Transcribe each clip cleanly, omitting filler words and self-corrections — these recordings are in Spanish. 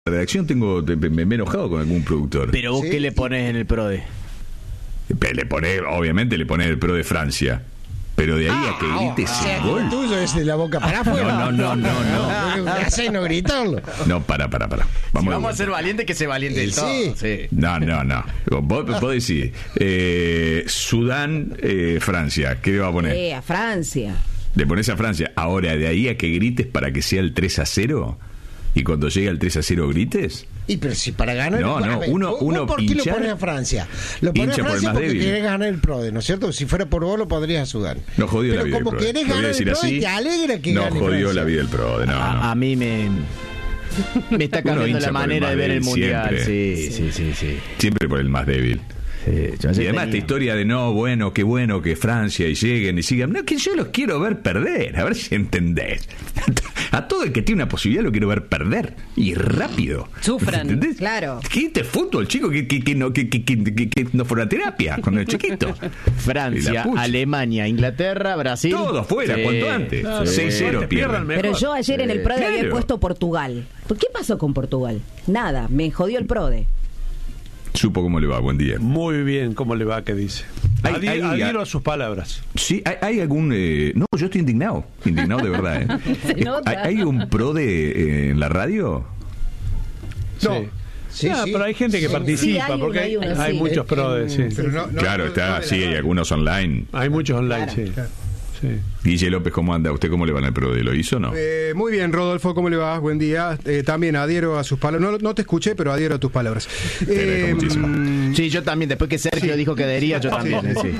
redacción me he enojado con algún productor. Pero vos, ¿qué le pones en el PRODE? Obviamente le pones el PRO de Francia. Pero de ahí a que grites el gol. El tuyo es de la boca para afuera. No. No gritarlo. No, para. Vamos a ser valientes, que se valiente del todo. Sí. No. Vos decís, Sudán, Francia. ¿Qué le va a poner? A Francia. Le pones a Francia. Ahora, de ahí a que grites para que sea el 3-0. Y cuando llegue al 3-0 grites. Y pero si para ganar. Uno ¿por qué lo pones a Francia? Lo pones a Francia porque querés ganar el PRODE, ¿no es cierto? Si fuera por vos lo podrías a Sudán. No jodió la vida del PRODE. Pero como querés ganar el PRODE, te alegra que gane Francia. No jodió la vida del PRODE, no. A mí me está cambiando la manera de ver el mundial. Sí. Siempre por el más débil. Y además esta historia de qué bueno que Francia y lleguen y sigan. No, que yo los quiero ver perder. A ver si entendés. A todo el que tiene una posibilidad lo quiero ver perder. Y rápido. Sufran. ¿Entendés? Claro. ¿Qué te fútbol, chico? Que no fuera terapia con el chiquito. Francia, Alemania, Inglaterra, Brasil. Todo fuera, cuanto antes. 6-0 pierden. Pero yo ayer en el PRODE había puesto Portugal. ¿Qué pasó con Portugal? Nada, me jodió el PRODE. Supo cómo le va, buen día. Muy bien, ¿cómo le va? ¿Qué dice? Adhiero a sus palabras. Sí, hay algún... No, yo estoy indignado de verdad. Se nota. ¿Hay un PRODE en la radio? No. Sí, pero hay gente que participa, sí, porque hay muchos PRODEs. Sí. Pero claro, está, sí, hay algunos online. Hay muchos online, claro. Sí. Sí. Guille López, ¿cómo anda? ¿Usted cómo le va en el PRODE? ¿Lo hizo o no? Muy bien, Rodolfo, ¿cómo le va? Buen día. También adhiero a sus palabras. No te escuché, pero adhiero a tus palabras. Sí, yo también. Después que Sergio dijo que adhería, yo también. Sí.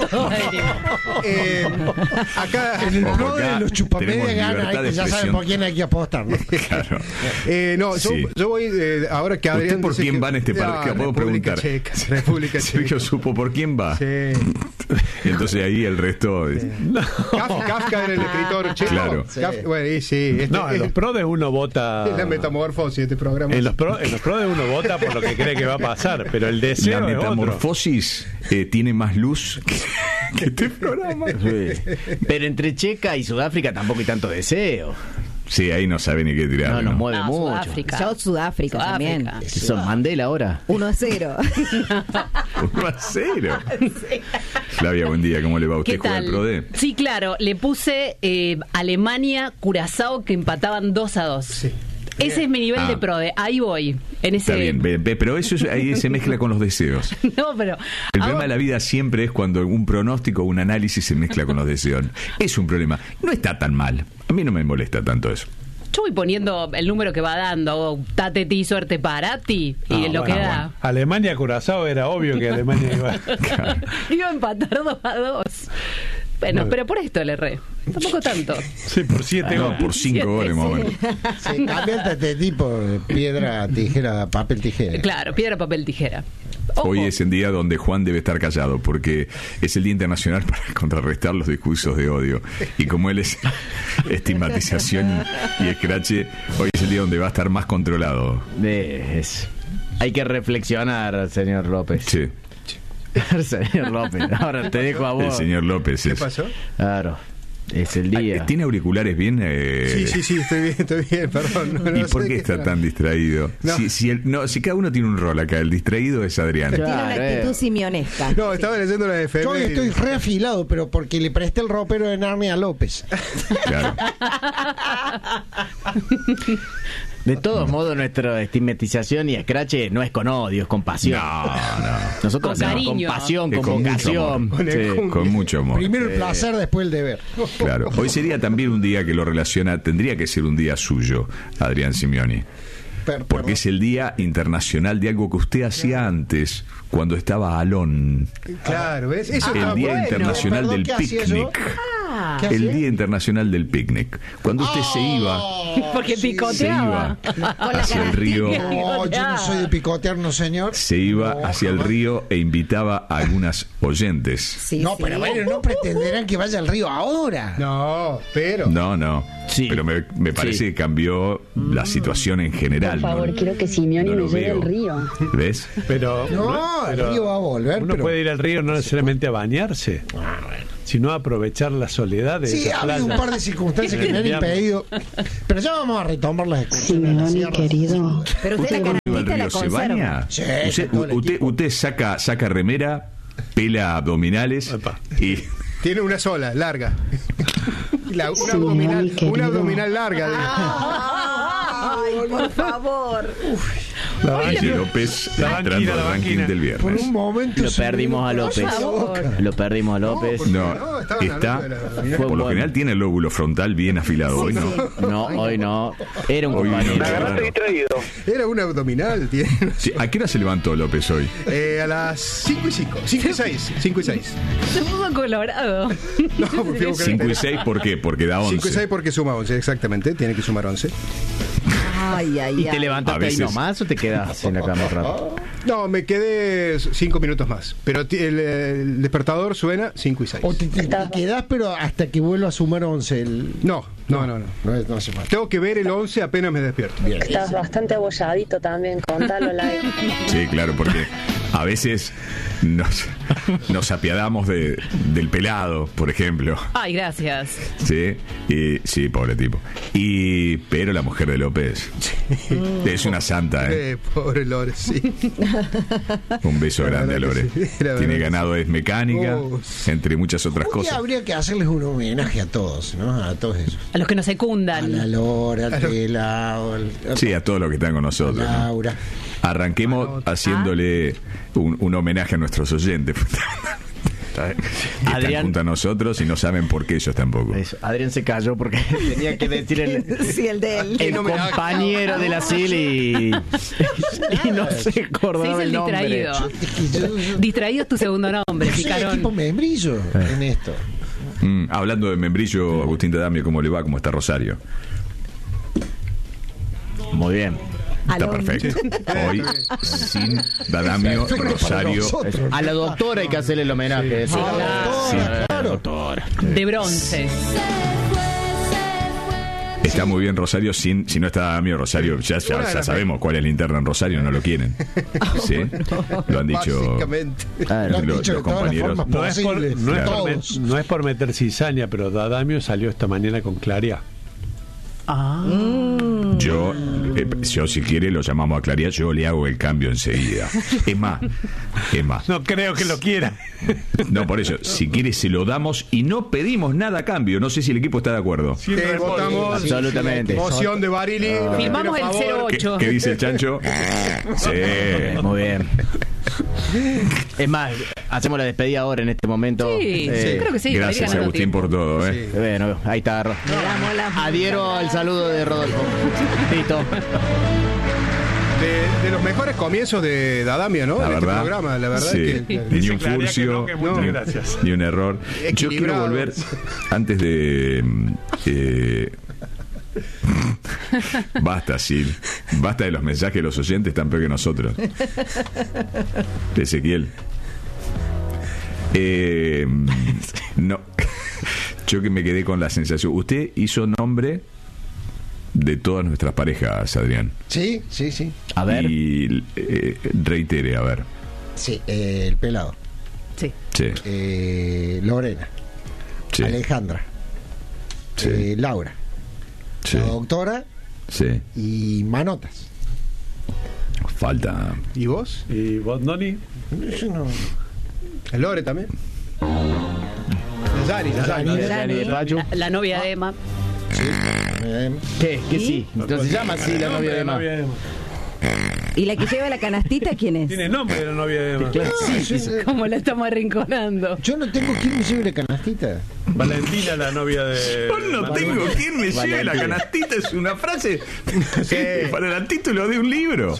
Acá en el PRODE de los chupamedia gana, ya saben por quién hay que apostar, ¿no? Claro. Yo voy ahora que Adrián. ¿Usted por quién va en este partido? ¿Puedo preguntar? República Checa. Sergio supo por quién va. Sí. Entonces ahí el resto. Kafka era el escritor checo. Claro. En los PRODES uno vota. Es la metamorfosis de este programa. En los PRODES uno vota por lo que cree que va a pasar, pero el deseo. La metamorfosis tiene más luz que este programa. Pero entre Checa y Sudáfrica tampoco hay tanto deseo. Sí, ahí no sabe ni qué tirar. No nos mueve mucho. Sudáfrica. Sudáfrica también. ¿Son Mandela ahora? 1-0. 1-0. Sí. Flavia, buen día. ¿Cómo le va? ¿Usted juega al PRODE? Sí, claro. Le puse Alemania, Curazao, que empataban 2-2. Sí. Ese es mi nivel de PRODE. Ahí voy. Está bien, pero eso ahí se mezcla con los deseos. No, pero el problema de la vida siempre es cuando un pronóstico o un análisis se mezcla con los deseos. Es un problema. No está tan mal. A mí no me molesta tanto eso. Yo voy poniendo el número que va dando. Tate ti, suerte para ti. Y lo que da. Bueno. Alemania, Curazao, era obvio que Alemania iba. Claro. Iba a empatar 2-2. Bueno, pero por esto le erré. Tampoco tanto. Sí, por 7 goles. Por 5 goles, más o menos. Sí, cambia este tipo piedra, tijera, papel, tijera. Claro, piedra, papel, tijera. Ojo. Hoy es el día donde Juan debe estar callado, porque es el Día Internacional para contrarrestar los discursos de odio. Y como él es estigmatización y escrache, hoy es el día donde va a estar más controlado. Hay que reflexionar, señor López. Sí. Señor López, ahora te dejo a vos. El señor López. ¿Qué pasó? Claro, es el día. ¿Tiene auriculares bien? Sí, estoy bien, perdón. ¿Y por qué está tan distraído? No. Si cada uno tiene un rol acá, el distraído es Adrián. Tiene una actitud simionesca. No, estaba leyendo la FM. Yo estoy reafilado, pero porque le presté el ropero de Narnia a López. Claro. De todos modos, nuestra estigmatización y escrache no es con odio, es con pasión. No. Nosotros con hacemos cariño. con pasión, Es con vocación. Con mucho amor. Primero el placer, después el deber. Claro. Hoy sería también un día que lo relaciona, tendría que ser un día suyo, Adrián Simioni. Porque es el Día Internacional de algo que usted hacía antes, cuando estaba Alon. Claro, ¿ves? Eso el Día Internacional del Picnic. El Día Internacional del Picnic. Cuando usted se iba. Porque picoteaba. Se iba hacia el río. No, yo no soy de picotear, no, señor. Se iba hacia el río e invitaba a algunas oyentes. Sí, no, pero bueno, no pretenderán que vaya al río ahora. No, pero. No. Sí. Pero me parece que cambió la situación en general. Por favor, quiero que Simioni me lleve al río. ¿Ves? Pero el río va a volver. Uno puede ir al río no necesariamente a bañarse. Bueno. sino aprovechar la soledad de esa playa. Sí, ha habido un par de circunstancias que me han impedido. Pero ya vamos a retomar las excursiones. Sí, querido. Pero usted la canastita la conserva. Sí, usted saca remera, pela abdominales y... Tiene una sola, larga. Una abdominal larga. Ay, por favor. Guille López entrando al ranking del viernes. Por un momento lo perdimos a López. No, está. Por lo general tiene el lóbulo frontal bien afilado. Hoy no. No, hoy no. Era un compañero. Me agarraste distraído. Era un abdominal. Sí, ¿a qué hora se levantó López hoy? A las 5 y 5. 5 y 6. Se puso colorado. No, 5 y 6, ¿por qué? Porque da 11. 5 y 6 porque suma 11, exactamente. Tiene que sumar 11. ¿Y te levantaste ahí nomás o te quedas en la cama un rato? No, me quedé 5 minutos más. Pero el despertador suena 5 y 6. ¿O te quedás pero hasta que vuelva a sumar 11? No hace falta. Tengo que ver el 11 apenas me despierto. Bien. Estás bastante abolladito también, contalo live. Sí, claro, porque a veces nos apiadamos del pelado, por ejemplo. Ay, gracias. Sí, sí, pobre tipo. Pero la mujer de López es una santa, pobre Lore, sí. Un beso grande a Lore. Tiene ganado, es mecánica, entre muchas otras cosas. Habría que hacerles un homenaje a todos, ¿no? A todos esos. A los que nos secundan. A la Lore, al pelado. Sí, a todos los que están con nosotros. A Laura. ¿No? Arranquemos haciéndole un homenaje a nuestros oyentes. Adrián, están junto a nosotros y no saben por qué ellos tampoco. Adrián se cayó porque tenía que decir el de él. El compañero de la SIL y no se acordaba el nombre. Distraído es tu segundo nombre, picarón. Soy equipo membrillo en esto. Hablando de membrillo, Agustín Dadamio, ¿cómo le va? ¿Cómo está Rosario? Muy bien. Está perfecto. Hoy, sin Dadamio, Rosario. A la doctora hay que hacerle el homenaje. Sí, claro. Doctora. De bronce. Está muy bien Rosario, si no está Dadamio, Rosario, ya sabemos cuál es la interna en Rosario, no lo quieren. ¿Sí? Lo han dicho los compañeros. No es por meter cizaña, pero Dadamio salió esta mañana con claridad. Yo si quiere lo llamamos a claridad, yo le hago el cambio enseguida. Es más. No creo que lo quiera. No, por eso, si quiere se lo damos y no pedimos nada a cambio. No sé si el equipo está de acuerdo. Sí, votamos. Absolutamente. Moción de Barili. Firmamos el 08. ¿Qué dice el chancho? Sí. Muy bien. Es más, hacemos la despedida ahora en este momento. Sí, creo que sí. Gracias Agustín por todo. Sí. Bueno, ahí está. Adhiero al saludo de Rodolfo. Listo. De los mejores comienzos de Dadamio, ¿no? La verdad, programa, la verdad sí. que ni un furcio, ni un error. Yo quiero volver antes de basta, Sil. Basta de los mensajes de los oyentes tan peor que nosotros. Ezequiel. No. Yo que me quedé con la sensación. Usted hizo nombre de todas nuestras parejas, Adrián. Sí. A ver. Y reitere, a ver. Sí, el pelado. Sí. Lorena. Sí. Alejandra. Sí. Laura. Sí. La doctora. Sí. Y Manotas. Falta. ¿Y vos? ¿Y vos, Noni? Yo no. El Lore también. La novia de Emma. ¿Qué sí? Entonces se llama así la novia de Emma. ¿Y la que lleva la canastita quién es? Tiene nombre de la novia de Emma. Como la estamos arrinconando. Yo no tengo quien me lleve la canastita. Valentina, la novia de... Yo no tengo quien me lleve la canastita. Es una frase para el título de un libro.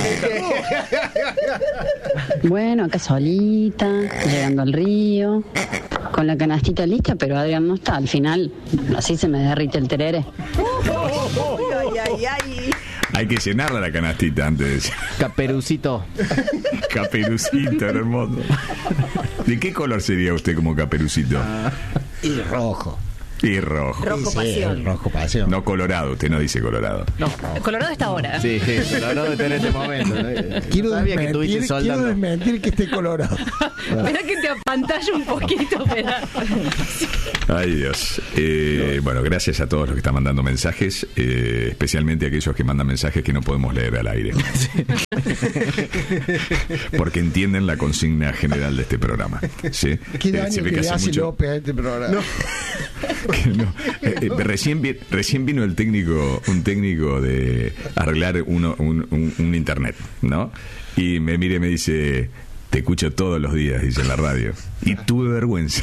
Bueno, acá solita, llegando al río, con la canastita lista, pero Adrián no está. Al final, así se me derrite el terere. Ay. Hay que llenarla la canastita antes de... Caperucito, hermoso. ¿De qué color sería usted como Caperucito? Y rojo. Y rojo. Rojo pasión. Rojo pasión. No colorado, usted no dice colorado. No, Colorado está ahora. Sí, colorado está en este momento. Quiero Sabía que estuviste quiero soldando. desmentir que esté colorado. Espera que te apantalla un poquito, Ay, Dios. Bueno, gracias a todos los que están mandando mensajes, especialmente a aquellos que mandan mensajes que no podemos leer al aire. Porque entienden la consigna general de este programa. ¿Sí? ¿Qué daño que le hace López a este programa? No. Recién vino un técnico de arreglar un internet, ¿no? Y me mira y me dice: te escucho todos los días, dice en la radio. Y tuve vergüenza.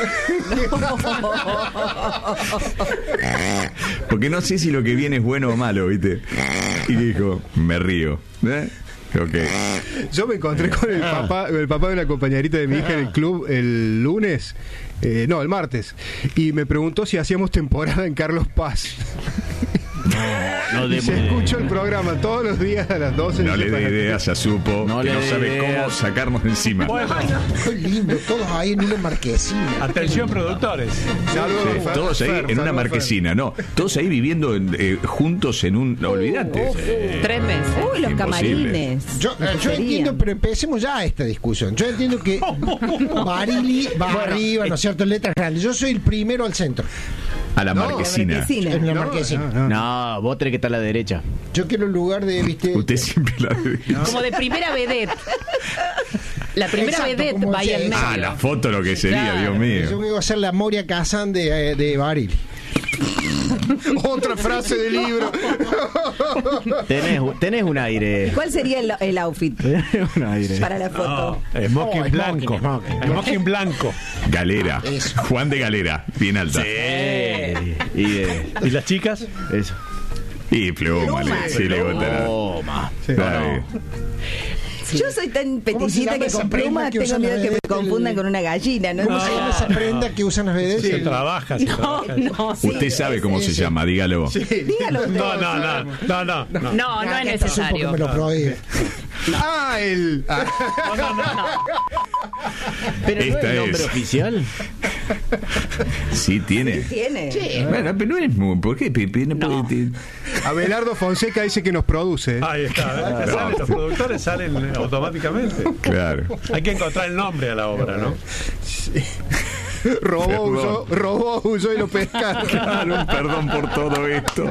Porque no sé si lo que viene es bueno o malo, ¿viste? Y dijo: me río. Okay. Yo me encontré con el papá de una compañerita de mi hija en el club el lunes, el martes, y me preguntó si hacíamos temporada en Carlos Paz. No y se escucha el programa todos los días a las 12. No le dé ideas a Supo, que no sabe cómo sacarnos de encima. Bueno, qué lindo, todos ahí en una marquesina. Atención, productores. Todos ahí en una marquesina, no. Todos ahí viviendo juntos en un... No, olvídate. 3 meses. Uy, los camarines. Yo entiendo, pero empecemos ya esta discusión. Yo entiendo que Barili va arriba, ¿no es cierto? Letras grandes. Yo soy el primero al centro. A la marquesina. En la marquesina. No, vos tenés que estar a la derecha. Yo quiero el lugar de, ¿viste? Usted siempre la derecha. Como de primera vedette. La primera vedette va ahí al medio. Ah, la foto lo que sería, claro. Dios mío. Yo voy a hacer la Moria Kazan de Barili. Otra frase del libro. Tenés un aire. ¿Cuál sería el outfit? Un aire. Para la foto. Smoking blanco. Smoking blanco. Galera. Eso. Juan de Galera. Bien alta. Sí. ¿Y las chicas? Eso. Y pluma. Sí, le gusta. Pluma. Sí. Yo soy tan peticita que con plumas tengo miedo que me confundan con una gallina. ¿Cómo se llama esa prenda que usan las vedettes? Se trabaja. Usted sabe cómo se llama, dígalo. Sí. Dígalo. No es necesario. Me lo prohíbe. Pero ¿no es el nombre oficial? Sí, tiene. Sí. Bueno, pero no es muy... ¿Por qué? Abelardo Fonseca dice que nos produce. Ahí está. Los productores salen automáticamente. Claro. Hay que encontrar el nombre a la obra, ¿no? Sí. Robó, usó y lo pescaron. Claro, perdón por todo esto.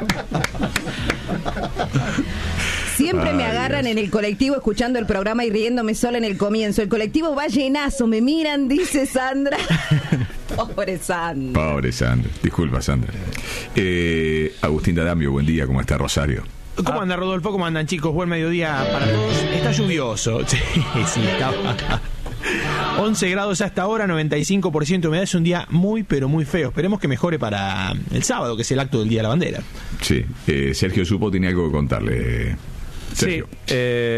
Siempre me agarran en el colectivo escuchando el programa y riéndome sola en el comienzo. El colectivo va llenazo, me miran, dice Sandra. Pobre Sandra. Disculpa, Sandra. Agustín D'Adamio, buen día, ¿cómo está Rosario? ¿Cómo anda, Rodolfo? ¿Cómo andan, chicos? Buen mediodía para todos. Está lluvioso. Sí, está... 11 grados hasta ahora, 95% de humedad. Es un día muy, pero muy feo. Esperemos que mejore para el sábado, que es el acto del Día de la Bandera. Sí, Sergio Supo tiene algo que contarle. Sergio. Sí,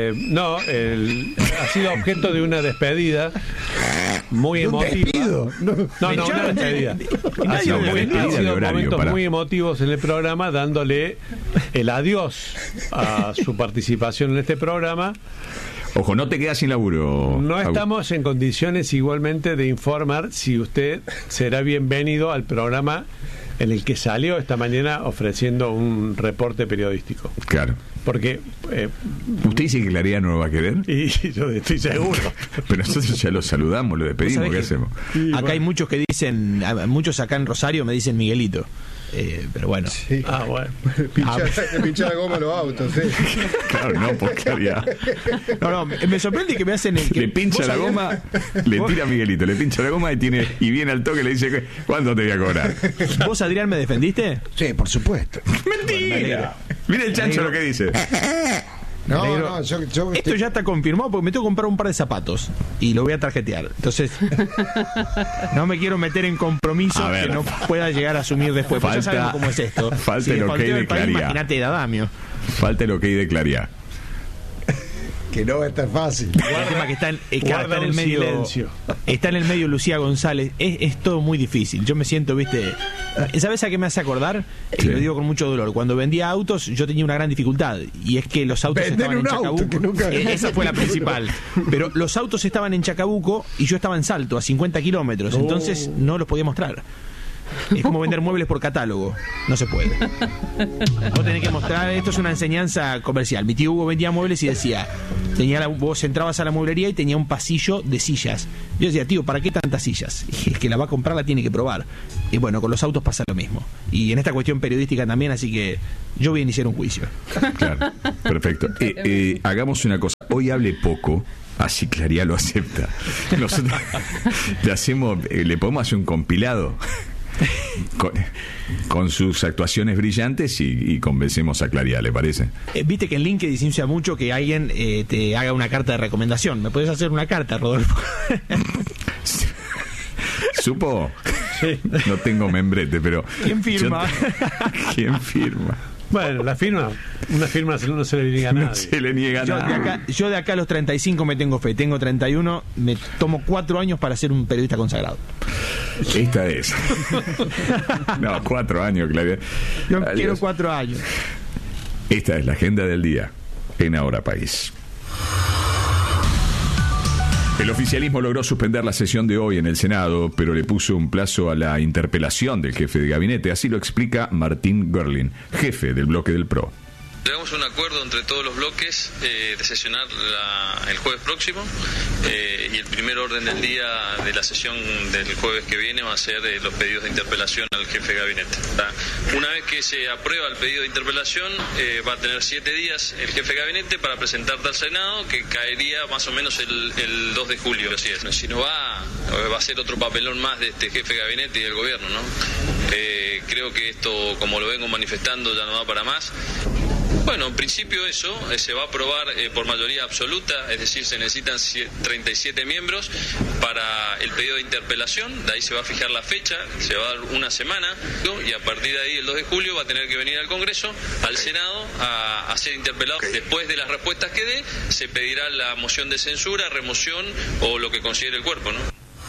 ha sido objeto de una despedida muy emotiva. No, una despedida. Ha sido momentos muy emotivos en el programa, dándole el adiós a su participación en este programa. Ojo, no te quedas sin laburo. No estamos en condiciones igualmente de informar si usted será bienvenido al programa en el que salió esta mañana ofreciendo un reporte periodístico. Claro. Porque... ¿usted dice que Claridad no lo va a querer? Y yo estoy seguro. Pero nosotros ya lo saludamos, lo despedimos, ¿qué hacemos? Acá hay muchos que dicen, muchos acá en Rosario me dicen Miguelito. Pero bueno. Sí. Bueno. Pinchar la goma a los autos, sí. Claro, no, por Claridad. No, me sorprende que me hacen el que... Le pincha la goma, le tira a Miguelito, le pincha la goma y viene al toque y le dice, ¿cuándo te voy a cobrar? ¿Vos, Adrián, me defendiste? Sí, por supuesto. ¡Mentira! Mira el chancho lo que dice. No, esto ya está confirmado porque me tengo que comprar un par de zapatos y lo voy a tarjetear. Entonces, no me quiero meter en compromiso que no pueda llegar a asumir después. Ya sabemos cómo es esto. Falta el ok de Claridad. Imagínate, D'Adamio. Falta el ok de Claridad. Que no va a estar fácil. El tema que está en el medio. Silencio. Está en el medio Lucía González. Es todo muy difícil. Yo me siento, ¿viste? ¿Sabes a qué me hace acordar? Sí. Lo digo con mucho dolor. Cuando vendía autos, yo tenía una gran dificultad. Y es que los autos estaban en Chacabuco. Esa fue la principal. Pero los autos estaban en Chacabuco y yo estaba en Salto, a 50 kilómetros. Entonces no los podía mostrar. Es como vender muebles por catálogo. No se puede. Vos tenés que mostrar, esto es una enseñanza comercial. Mi tío Hugo vendía muebles y decía, vos entrabas a la mueblería y tenía un pasillo de sillas. Yo decía, tío, ¿para qué tantas sillas? Y el que la va a comprar la tiene que probar. Y bueno, con los autos pasa lo mismo. Y en esta cuestión periodística también, así que yo voy a iniciar un juicio. Claro, perfecto. Hagamos una cosa. Hoy hable poco. Así Claría lo acepta. Nosotros le podemos hacer un compilado con sus actuaciones brillantes y convencemos a Claría, ¿le parece? Viste que en LinkedIn se usa mucho que alguien te haga una carta de recomendación. ¿Me puedes hacer una carta, Rodolfo? ¿Supo? Sí. No tengo membrete, pero... ¿Quién firma? ¿Quién firma? Bueno, una firma no se le niega a nadie. No se le niega a nadie. Yo de acá a los 35 me tengo fe. Tengo 31, me tomo 4 años para ser un periodista consagrado. Esta es. No, 4 años, Claudia. Yo quiero 4 años. Esta es la agenda del día en Ahora País. El oficialismo logró suspender la sesión de hoy en el Senado, pero le puso un plazo a la interpelación del jefe de gabinete. Así lo explica Martín Görling, jefe del bloque del PRO. Llegamos a un acuerdo entre todos los bloques de sesionar el jueves próximo y el primer orden del día de la sesión del jueves que viene va a ser los pedidos de interpelación al jefe de gabinete. Una vez que se aprueba el pedido de interpelación va a tener 7 días el jefe de gabinete para presentarte al Senado, que caería más o menos el 2 de julio. Así es. Si no va a ser otro papelón más de este jefe de gabinete y del gobierno, ¿no? Creo que esto, como lo vengo manifestando, ya no da para más. Bueno, en principio eso se va a aprobar por mayoría absoluta, es decir, se necesitan 37 miembros para el pedido de interpelación, de ahí se va a fijar la fecha, se va a dar una semana, y a partir de ahí, el 2 de julio, va a tener que venir al Congreso, al Senado, a ser interpelado. Después de las respuestas que dé, se pedirá la moción de censura, remoción o lo que considere el cuerpo, ¿no?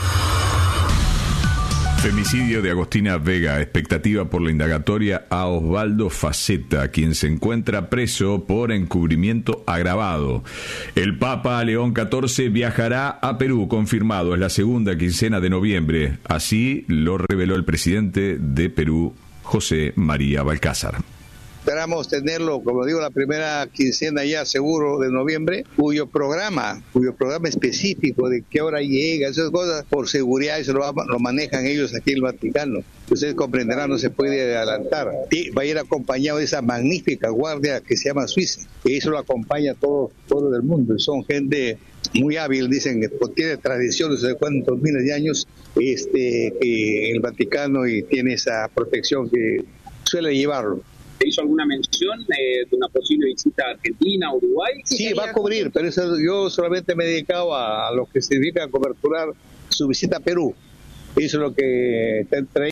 Femicidio de Agostina Vega, expectativa por la indagatoria a Osvaldo Faceta, quien se encuentra preso por encubrimiento agravado. El Papa León XIV viajará a Perú, confirmado, es la segunda quincena de noviembre. Así lo reveló el presidente de Perú, José María Balcázar. Esperamos tenerlo, como digo, la primera quincena ya seguro de noviembre, cuyo programa específico de qué hora llega, esas cosas, por seguridad, eso lo manejan ellos aquí en el Vaticano. Ustedes comprenderán, no se puede adelantar. Y va a ir acompañado de esa magnífica guardia que se llama Suiza, que eso lo acompaña todo el mundo. Son gente muy hábil, dicen que tiene tradiciones de cuántos miles de años en el Vaticano y tiene esa protección que suele llevarlo. ¿Se hizo alguna mención de una posible visita a Argentina, Uruguay? Sí, va a cubrir, pero eso, yo solamente me he dedicado a lo que se dedica a coberturar su visita a Perú. Eso es lo que está entre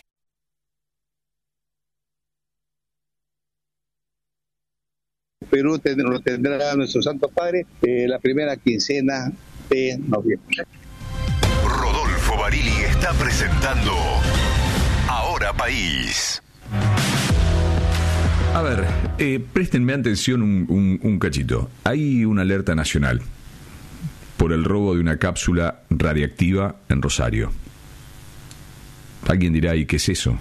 Perú lo tendrá nuestro Santo Padre la primera quincena de noviembre. Rodolfo Barili está presentando Ahora País. A ver, préstenme atención un cachito. Hay una alerta nacional por el robo de una cápsula radiactiva en Rosario. Alguien dirá, ¿y qué es eso?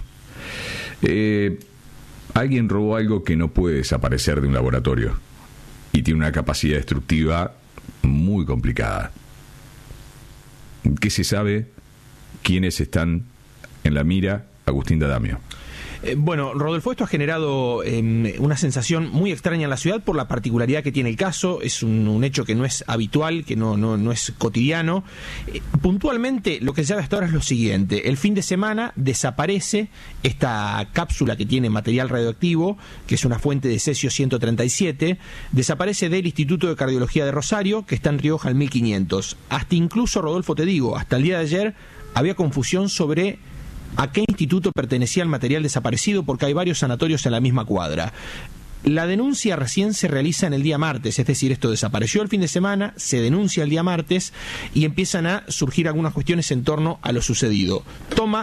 Alguien robó algo que no puede desaparecer de un laboratorio y tiene una capacidad destructiva muy complicada. ¿Qué se sabe? ¿Quiénes están en la mira? Agustín D'Adamio. Bueno, Rodolfo, esto ha generado una sensación muy extraña en la ciudad por la particularidad que tiene el caso. Es un hecho que no es habitual, que no es cotidiano. Puntualmente, lo que se sabe hasta ahora es lo siguiente. El fin de semana desaparece esta cápsula que tiene material radioactivo, que es una fuente de cesio 137, desaparece del Instituto de Cardiología de Rosario, que está en Rioja al 1500. Hasta incluso, Rodolfo, te digo, hasta el día de ayer había confusión sobre a qué instituto pertenecía el material desaparecido, porque hay varios sanatorios en la misma cuadra. La denuncia recién se realiza en el día martes, es decir, esto desapareció el fin de semana, se denuncia el día martes y empiezan a surgir algunas cuestiones en torno a lo sucedido. Toma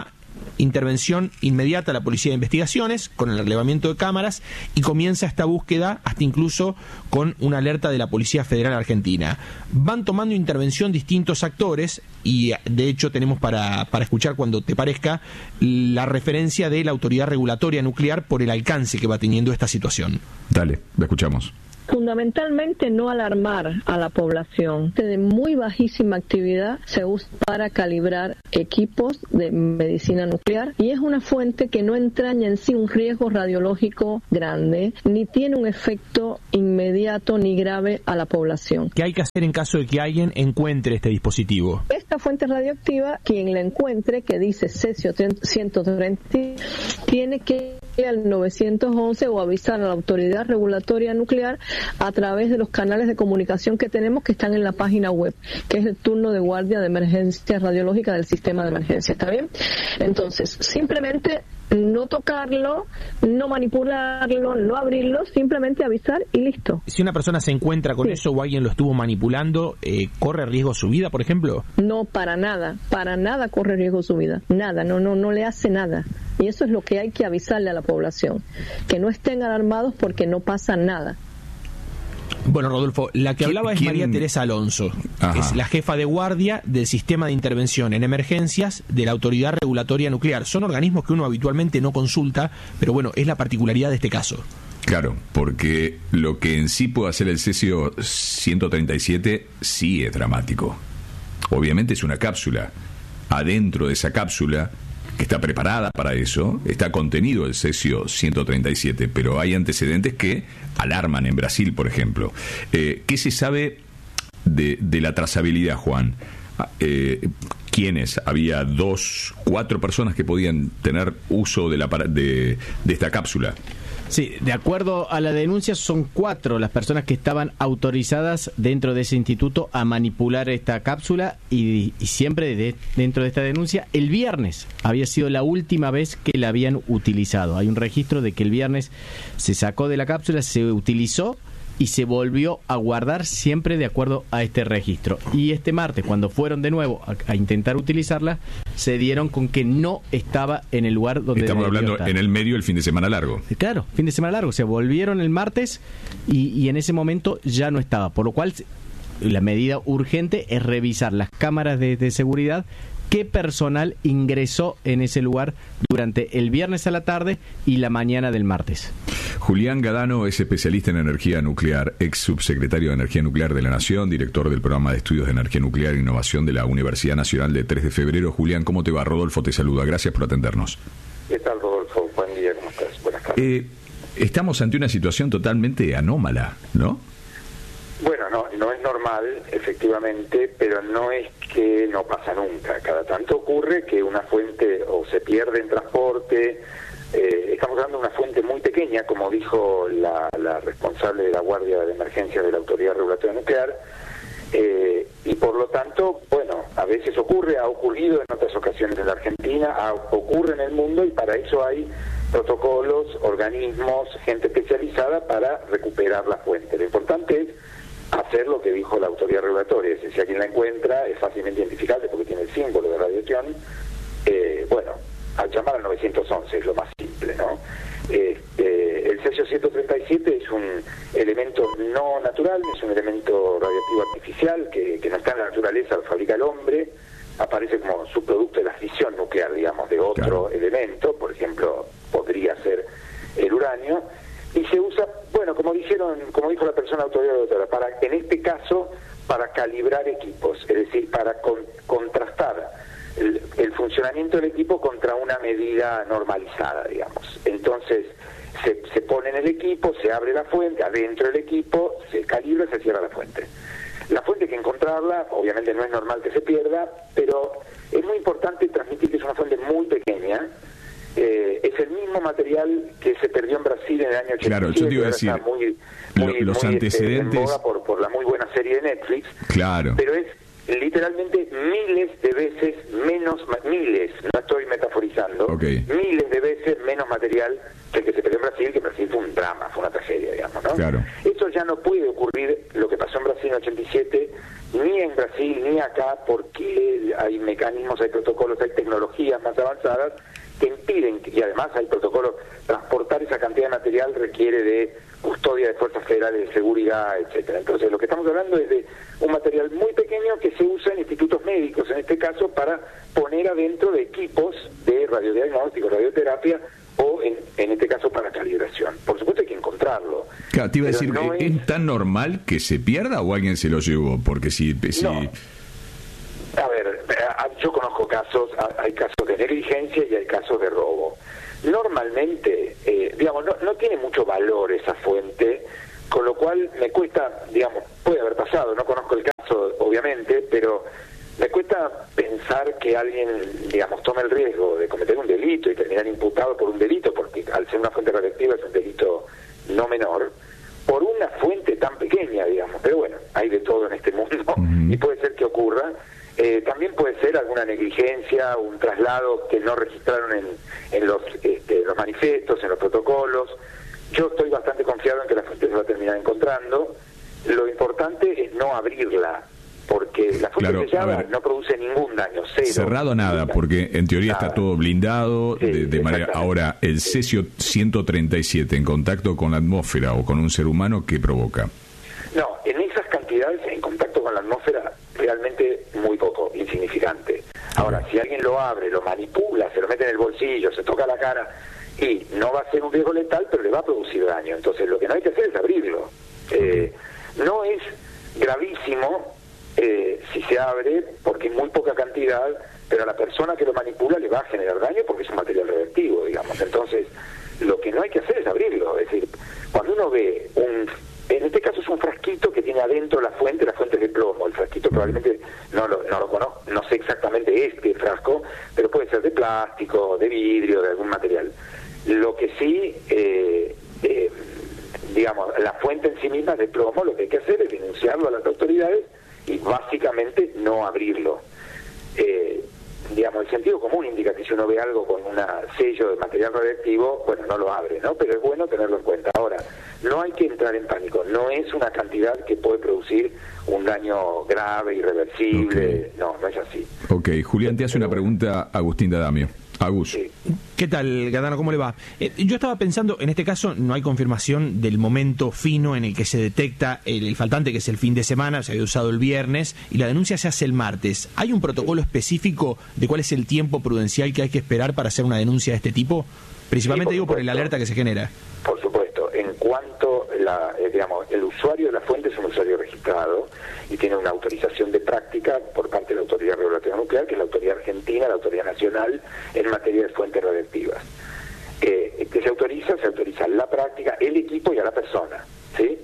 intervención inmediata a la Policía de Investigaciones con el relevamiento de cámaras y comienza esta búsqueda hasta incluso con una alerta de la Policía Federal Argentina. Van tomando intervención distintos actores y de hecho tenemos para escuchar, cuando te parezca, la referencia de la Autoridad Regulatoria Nuclear por el alcance que va teniendo esta situación. Dale, la escuchamos. Fundamentalmente no alarmar a la población. De muy bajísima actividad se usa para calibrar equipos de medicina nuclear y es una fuente que no entraña en sí un riesgo radiológico grande ni tiene un efecto inmediato ni grave a la población. ¿Qué hay que hacer en caso de que alguien encuentre este dispositivo? Esta fuente radioactiva, quien la encuentre, que dice cesio 130, tiene que ir al 911 o avisar a la Autoridad Regulatoria Nuclear a través de los canales de comunicación que tenemos, que están en la página web, que es el turno de guardia de emergencia radiológica del sistema de emergencia. ¿Está bien? Entonces, simplemente no tocarlo, no manipularlo, no abrirlo, simplemente avisar y listo. Si una persona se encuentra con eso o alguien lo estuvo manipulando, ¿corre riesgo su vida, por ejemplo? No, para nada corre riesgo su vida, nada, no le hace nada. Y eso es lo que hay que avisarle a la población, que no estén alarmados porque no pasa nada. Bueno, Rodolfo, la que hablaba es María Teresa Alonso. Ajá. Es la jefa de guardia del Sistema de Intervención en Emergencias de la Autoridad Regulatoria Nuclear. Son organismos que uno habitualmente no consulta, pero bueno, es la particularidad de este caso. Claro, porque lo que en sí puede hacer el cesio 137 sí es dramático. Obviamente es una cápsula. Adentro de esa cápsula, que está preparada para eso, está contenido el cesio 137, pero hay antecedentes que alarman en Brasil, por ejemplo. ¿Qué se sabe de la trazabilidad, Juan? ¿Quiénes? Había 4 personas que podían tener uso de esta cápsula. Sí, de acuerdo a la denuncia son 4 las personas que estaban autorizadas dentro de ese instituto a manipular esta cápsula y siempre dentro de esta denuncia el viernes había sido la última vez que la habían utilizado. Hay un registro de que el viernes se sacó de la cápsula, se utilizó y se volvió a guardar siempre de acuerdo a este registro. Y este martes, cuando fueron de nuevo a intentar utilizarla, se dieron con que no estaba en el lugar donde estamos hablando estar. En el medio del fin de semana largo. Claro, fin de semana largo. Se volvieron el martes y en ese momento ya no estaba. Por lo cual, la medida urgente es revisar las cámaras de seguridad. ¿Qué personal ingresó en ese lugar durante el viernes a la tarde y la mañana del martes? Julián Gadano es especialista en energía nuclear, ex subsecretario de Energía Nuclear de la Nación, director del programa de estudios de energía nuclear e innovación de la Universidad Nacional de 3 de Febrero. Julián, ¿cómo te va? Rodolfo te saluda. Gracias por atendernos. ¿Qué tal, Rodolfo? Buen día, ¿cómo estás? Buenas tardes. Estamos ante una situación totalmente anómala, ¿no? Bueno, no es normal, efectivamente, pero no es que no pasa nunca. Cada tanto ocurre que una fuente o se pierde en transporte. Estamos hablando de una fuente muy pequeña, como dijo la responsable de la Guardia de Emergencia de la Autoridad Regulatoria Nuclear, y por lo tanto, bueno, a veces ocurre, ha ocurrido en otras ocasiones en la Argentina, ocurre en el mundo, y para eso hay protocolos, organismos, gente especializada para recuperar la fuente. Lo importante es hacer lo que dijo la autoridad regulatoria, es decir, si alguien la encuentra es fácilmente identificable porque tiene el símbolo de radiación, bueno, al llamar al 911 es lo más simple, ¿no? El cesio 137 es un elemento no natural, es un elemento radioactivo artificial que no está en la naturaleza, lo fabrica el hombre, aparece como subproducto de la fisión nuclear, digamos, de otro elemento, por ejemplo, podría ser el uranio, y se usa, bueno, como dijo la persona autoridad, en este caso, para calibrar equipos, es decir, para contrastar el funcionamiento del equipo contra una medida normalizada, digamos. Entonces, se pone en el equipo, se abre la fuente, adentro del equipo, se calibra y se cierra la fuente. La fuente hay que encontrarla, obviamente no es normal que se pierda, pero es muy importante transmitir que es una fuente muy pequeña. Es el mismo material que se perdió en Brasil en el año 87. Claro, yo te iba a decir, los antecedentes en boga por la muy buena serie de Netflix. Claro. Pero literalmente miles de veces menos, miles, no estoy metaforizando, miles de veces menos material que el que se perdió en Brasil, que en Brasil fue un drama, fue una tragedia, digamos, ¿no? Claro. Eso ya no puede ocurrir, lo que pasó en Brasil en 87, ni en Brasil ni acá, porque hay mecanismos, hay protocolos, hay tecnologías más avanzadas que impiden, y además hay protocolos, transportar esa cantidad de material requiere de custodia de fuerzas federales de seguridad, etcétera. Entonces lo que estamos hablando es de un material muy pequeño que se usa en institutos médicos, en este caso, para poner adentro de equipos de radiodiagnóstico, radioterapia, o en este caso para calibración. Por supuesto hay que encontrarlo. Claro, te iba a decir, no ¿es tan normal que se pierda o alguien se lo llevó? Porque si... No. A ver, yo conozco casos, hay casos de negligencia y hay casos de robo. Normalmente, digamos, no tiene mucho valor esa fuente, con lo cual me cuesta, digamos, puede haber pasado, no conozco el caso, obviamente, pero me cuesta pensar que alguien, digamos, tome el riesgo de cometer un delito y terminar imputado por un delito, porque al ser una fuente radioactiva es un delito no menor, por una fuente tan pequeña, digamos. Pero bueno, hay de todo en este mundo y puede ser que ocurra. También puede ser alguna negligencia, un traslado que no registraron en los manifiestos, en los protocolos. Yo estoy bastante confiado en que la fuente se va a terminar encontrando. Lo importante es no abrirla, porque la fuente sellada no produce ningún daño, cero. Cerrado nada, porque en teoría está todo blindado, de manera... Ahora, el cesio 137 en contacto con la atmósfera o con un ser humano, ¿qué provoca? No, en esas cantidades, en contacto con la atmósfera, realmente muy poco, insignificante. Ahora, si alguien lo abre, lo manipula, se lo mete en el bolsillo, se toca la cara, y no va a ser un riesgo letal, pero le va a producir daño. Entonces, lo que no hay que hacer es abrirlo. No es gravísimo si se abre, porque es muy poca cantidad, pero a la persona que lo manipula le va a generar daño porque es un material radioactivo, digamos. Entonces, lo que no hay que hacer es abrirlo. Es decir, cuando uno ve en este caso es un frasquito que tiene adentro la fuente es de plomo. El frasquito probablemente no lo conozco, no sé exactamente este frasco, pero puede ser de plástico, de vidrio, de algún material. Lo que sí, digamos, la fuente en sí misma es de plomo, lo que hay que hacer es denunciarlo a las autoridades y básicamente no abrirlo. Digamos, el sentido común indica que si uno ve algo con un sello de material radioactivo, bueno, no lo abre, ¿no? Pero es bueno tenerlo en cuenta. Ahora, no hay que entrar en pánico, no es una cantidad que puede producir un daño grave, irreversible, no es así. Ok, Julián, te hace una pregunta Agustín D'Adamio. Agus. Sí. ¿Qué tal, Gadano? ¿Cómo le va? Yo estaba pensando, en este caso no hay confirmación del momento fino en el que se detecta el faltante, que es el fin de semana, se había usado el viernes, y la denuncia se hace el martes. ¿Hay un protocolo específico de cuál es el tiempo prudencial que hay que esperar para hacer una denuncia de este tipo? Principalmente digo por el alerta que se genera. Por supuesto, en cuanto digamos, el usuario de la fuente es un usuario registrado y tiene una autorización de práctica por parte de la Autoridad Regulatoria Nuclear, que es la autoridad argentina, la autoridad nacional en materia de fuentes radioactivas. Que se autoriza la práctica, el equipo y a la persona, ¿sí?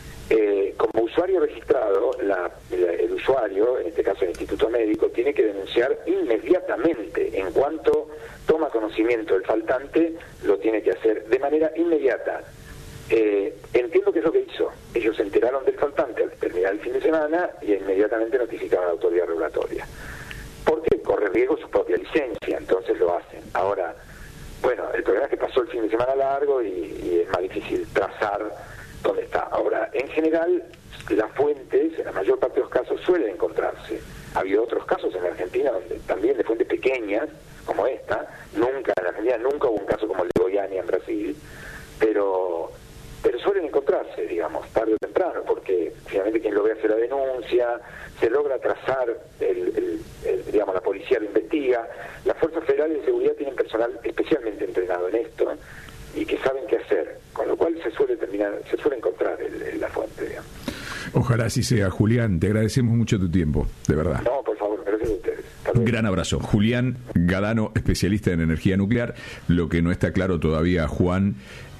Como usuario registrado, el usuario, en este caso el Instituto Médico, tiene que denunciar inmediatamente. En cuanto toma conocimiento del faltante, lo tiene que hacer de manera inmediata. Entiendo que es lo que hizo. Ellos se enteraron del faltante al terminar el fin de semana y inmediatamente notificaron a la autoridad regulatoria. Porque corre riesgo su propia licencia, entonces lo hacen. Ahora, bueno, el problema es que pasó el fin de semana largo y es más difícil trazar dónde está. Ahora, en general, las fuentes, en la mayor parte de los casos, suelen encontrarse. Ha habido otros casos en la Argentina donde también de fuentes pequeñas, como esta, en la Argentina nunca hubo un caso como el de Goiânia en Brasil, pero suelen encontrarse, digamos, tarde o temprano, porque finalmente quien lo ve hace la denuncia, se logra trazar, digamos, la policía lo investiga, las fuerzas federales de seguridad tienen personal especialmente entrenado en esto y que saben qué hacer, con lo cual se suele encontrar la fuente, digamos. Ojalá así sea, Julián, te agradecemos mucho tu tiempo, de verdad. No, por favor, gracias a ustedes. Un gran abrazo. Julián Gadano, especialista en energía nuclear. Lo que no está claro todavía, Juan,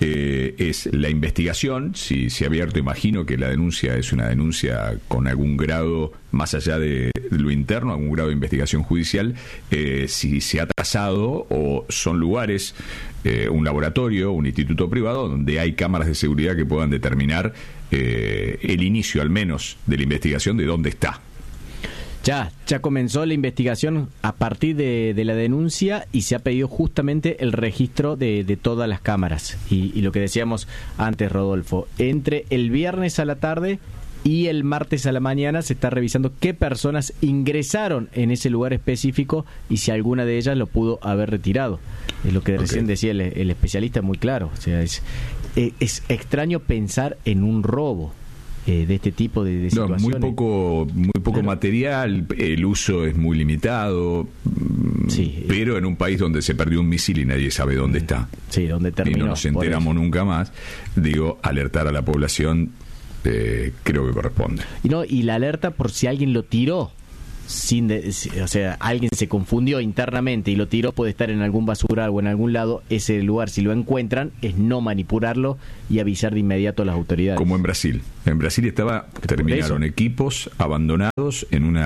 es la investigación. Si se ha abierto, imagino que la denuncia es una denuncia con algún grado, más allá de lo interno, algún grado de investigación judicial, si se ha trazado o son lugares, un laboratorio, un instituto privado, donde hay cámaras de seguridad que puedan determinar el inicio, al menos, de la investigación de dónde está. Ya comenzó la investigación a partir de la denuncia y se ha pedido justamente el registro de todas las cámaras. Y lo que decíamos antes, Rodolfo, entre el viernes a la tarde y el martes a la mañana se está revisando qué personas ingresaron en ese lugar específico y si alguna de ellas lo pudo haber retirado. Es lo que recién decía el especialista, muy claro. O sea, es extraño pensar en un robo de este tipo de situaciones. Muy poco material, el uso es muy limitado, pero en un país donde se perdió un misil y nadie sabe dónde está, dónde terminó, y no nos enteramos nunca más, alertar a la población creo que corresponde. Y la alerta por si alguien lo tiró, o sea, alguien se confundió internamente y lo tiró, puede estar en algún basural o en algún lado. Ese lugar, si lo encuentran, es no manipularlo y avisar de inmediato a las autoridades. Como en Brasil. En Brasil terminaron equipos abandonados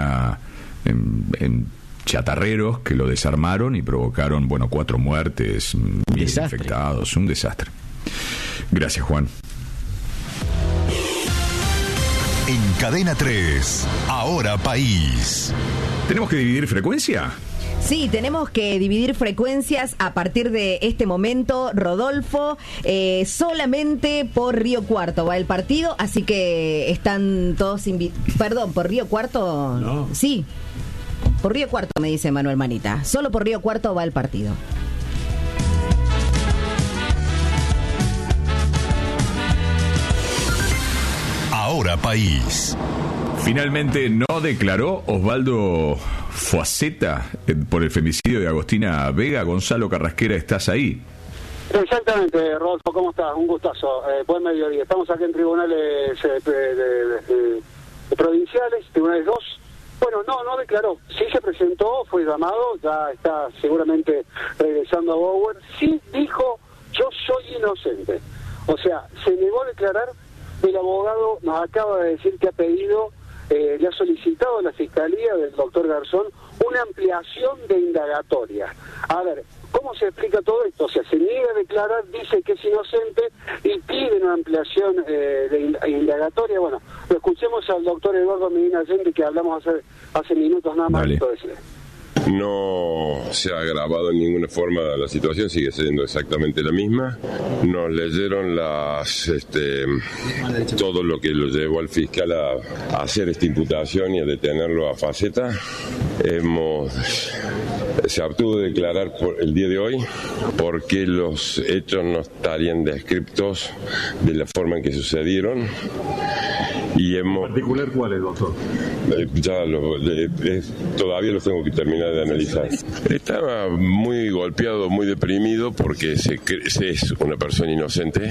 en chatarreros que lo desarmaron y provocaron 4 muertes, 1.000 infectados, un desastre. Gracias, Juan. En Cadena 3, Ahora País. ¿Tenemos que dividir frecuencia? Sí, tenemos que dividir frecuencias a partir de este momento, Rodolfo. Solamente por Río Cuarto va el partido, así que están todos Perdón, ¿por Río Cuarto? No. Sí, por Río Cuarto me dice Manuel Manita. Solo por Río Cuarto va el partido. Ahora País. Finalmente no declaró Osvaldo Fuaceta por el femicidio de Agostina Vega. Gonzalo Carrasquera, ¿estás ahí? Exactamente, Rodolfo, ¿cómo estás? Un gustazo. Buen mediodía. Estamos aquí en tribunales provinciales, tribunales 2. Bueno, no declaró. Sí se presentó, fue llamado, ya está seguramente regresando a Bower. Sí dijo, yo soy inocente. O sea, se negó a declarar. El abogado nos acaba de decir que ha pedido, le ha solicitado a la Fiscalía del doctor Garzón una ampliación de indagatoria. A ver, ¿cómo se explica todo esto? O sea, se niega a declarar, dice que es inocente y pide una ampliación de indagatoria. Bueno, lo escuchemos al doctor Eduardo Medina Allende, que hablamos hace minutos nada más. No se ha agravado en ninguna forma la situación, sigue siendo exactamente la misma. Nos leyeron todo lo que lo llevó al fiscal a hacer esta imputación y a detenerlo a Fuaceta. Se abstuvo de declarar el día de hoy porque los hechos no estarían descriptos de la forma en que sucedieron. Y ¿en particular cuáles, doctor? Todavía los tengo que terminar de analizar. Estaba muy golpeado, muy deprimido porque es una persona inocente.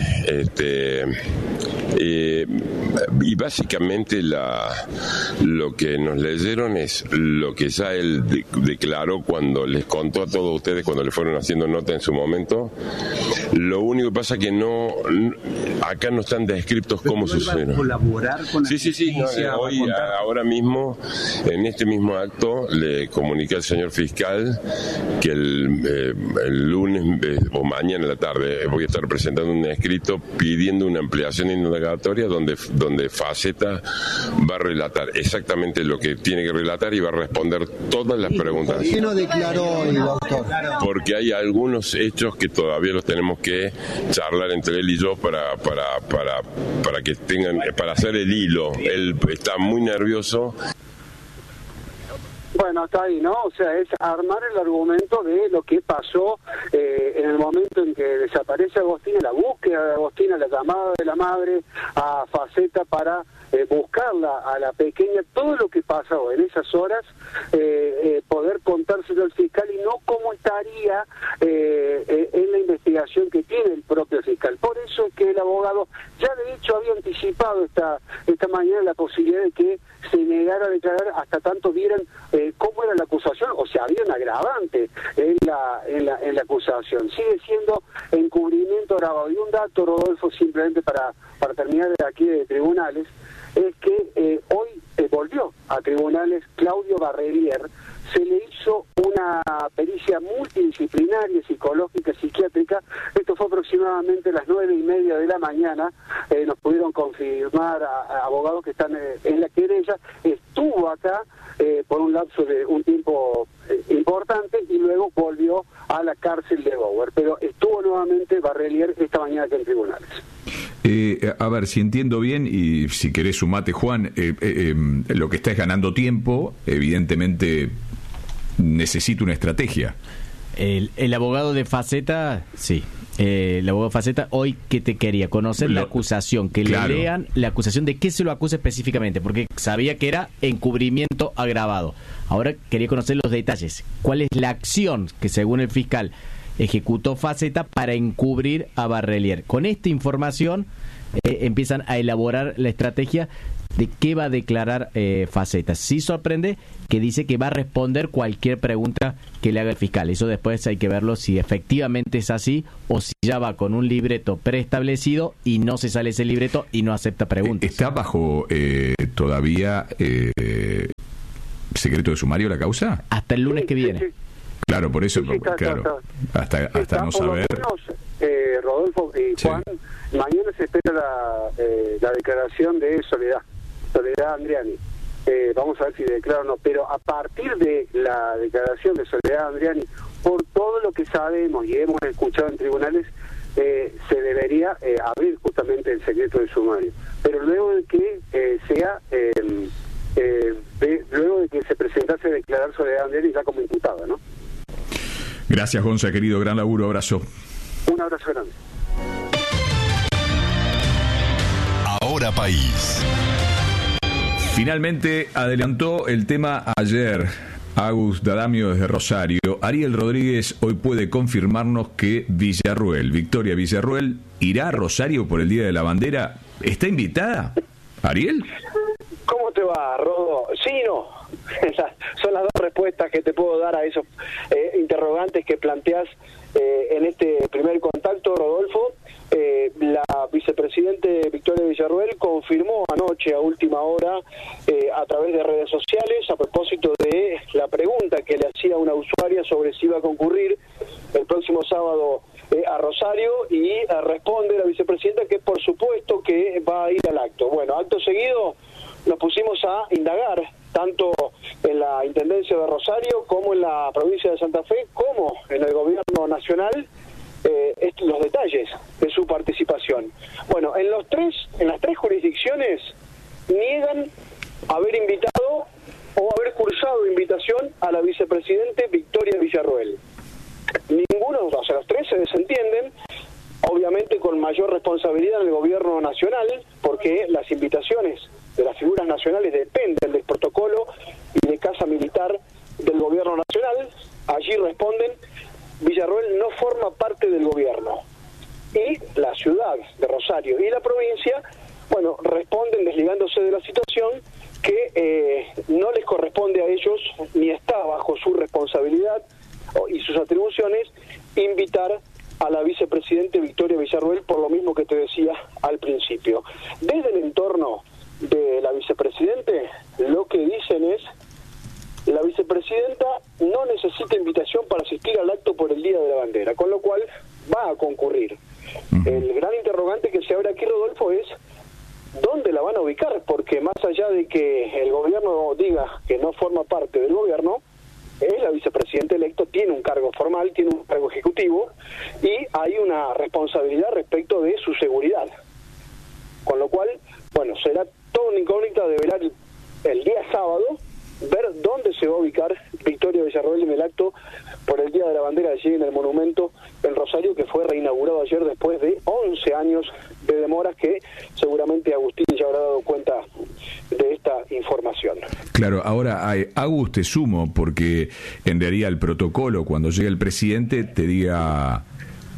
Y básicamente lo que nos leyeron es lo que ya él declaró cuando les contó a todos ustedes cuando le fueron haciendo nota en su momento. Lo único que pasa es que acá no están descritos cómo sucedieron. ¿Colaborar con la justicia? Hoy, ahora mismo, en este mismo acto, le comuniqué al señor fiscal que el lunes o mañana en la tarde voy a estar presentando un escrito pidiendo una ampliación indagatoria donde Fuaceta va a relatar exactamente lo que tiene que relatar y va a responder todas las preguntas. ¿Por qué no declaró el doctor? Porque hay algunos hechos que todavía los tenemos que charlar entre él y yo para que tengan, para hacer el hilo. Él está muy nervioso. Bueno, hasta ahí, ¿no? O sea, es armar el argumento de lo que pasó en el momento en que desaparece Agostina, la búsqueda de Agostina, la llamada de la madre a Fuaceta para buscarla a la pequeña, todo lo que pasó en esas horas, poder contárselo al fiscal y no cómo estaría en la investigación que tiene el propio fiscal. Por eso es que el abogado ya de hecho había anticipado esta mañana la posibilidad de que se negara a declarar hasta tanto vieran cómo era la acusación, o sea, había un agravante en la acusación. Sigue siendo encubrimiento grabado. Y un dato, Rodolfo, simplemente para terminar de aquí de tribunales, es que hoy volvió a tribunales Claudio Barrerier. Se le hizo una pericia multidisciplinaria, psicológica, psiquiátrica. Esto fue aproximadamente a las 9:30 de la mañana. Nos pudieron confirmar a abogados que están en la querella. Estuvo acá por un lapso de un tiempo importante y luego volvió a la cárcel de Bower. Pero estuvo nuevamente Barrelier esta mañana aquí en tribunales. A ver, si entiendo bien, y si querés sumate, Juan, lo que está es ganando tiempo, evidentemente necesita una estrategia. El abogado de Faceta, sí. El abogado de Faceta, hoy, ¿qué te quería? Conocer la acusación, que le lean la acusación, de qué se lo acusa específicamente, porque sabía que era encubrimiento agravado. Ahora quería conocer los detalles. ¿Cuál es la acción que, según el fiscal, ejecutó Faceta para encubrir a Barrelier? Con esta información empiezan a elaborar la estrategia de qué va a declarar Faceta. Sí sorprende que dice que va a responder cualquier pregunta que le haga el fiscal. Eso después hay que verlo si efectivamente es así o si ya va con un libreto preestablecido y no se sale ese libreto y no acepta preguntas. ¿Está bajo todavía secreto de sumario la causa? Hasta el lunes que viene. Sí. Claro, por eso, claro. Hasta no saber. Rodolfo y Juan, mañana se espera la declaración de Soledad Andriani. Vamos a ver si declara o no, pero a partir de la declaración de Soledad Andriani, por todo lo que sabemos y hemos escuchado en tribunales, se debería abrir justamente el secreto de sumario. Pero luego de que luego de que se presentase a declarar Soledad Andriani ya como imputada, ¿no? Gracias, Gonza, querido, gran laburo, abrazo. Un abrazo grande. Ahora País. Finalmente adelantó el tema ayer Agus D'Adamio desde Rosario. Ariel Rodríguez hoy puede confirmarnos que Victoria Villarruel, irá a Rosario por el Día de la Bandera. ¿Está invitada? ¿Ariel? ¿Cómo te va, Rodo? Sí y no. Son las dos respuestas que te puedo dar a esos interrogantes que planteás en este primer contacto, Rodolfo. La vicepresidente Victoria Villarruel confirmó anoche a última hora a través de redes sociales, a propósito de la pregunta que le hacía una usuaria sobre si iba a concurrir el próximo sábado a Rosario, y responde la vicepresidenta que por supuesto que va a ir al acto. Bueno, acto seguido nos pusimos a indagar tanto en la Intendencia de Rosario como en la provincia de Santa Fe, como en el gobierno nacional, los detalles de su participación. Bueno, en las tres jurisdicciones niegan haber invitado o haber cursado invitación a la vicepresidente Victoria Villarruel. Ninguno, o sea, los tres se desentienden, obviamente con mayor responsabilidad en el gobierno nacional, porque las invitaciones de las figuras nacionales dependen del protocolo y de casa militar del gobierno nacional. Allí responden: Villarruel no forma parte del gobierno. Y la ciudad de Rosario y la provincia, bueno, responden desligándose de la situación, que no les corresponde a ellos, ni está bajo su responsabilidad y sus atribuciones, invitar a la vicepresidente Victoria Villarruel, por lo mismo que te decía al principio. Desde el entorno de la vicepresidente, lo que dicen es: la vicepresidenta no necesita invitación para asistir al acto por el Día de la Bandera, con lo cual va a concurrir. El gran interrogante que se abre aquí, Rodolfo, es ¿dónde la van a ubicar? Porque más allá de que el gobierno diga que no forma parte del gobierno, la vicepresidenta electo tiene un cargo formal, tiene un cargo ejecutivo, y hay una responsabilidad respecto de su seguridad. Con lo cual, bueno, será toda una incógnita de velar el día sábado, ver dónde se va a ubicar Victoria Villarruel en el acto por el Día de la Bandera allí en el monumento en Rosario, que fue reinaugurado ayer después de 11 años de demoras, que seguramente Agustín ya habrá dado cuenta de esta información. Claro, ahora Agus, te sumo, porque en realidad el protocolo, cuando llega el presidente, te diga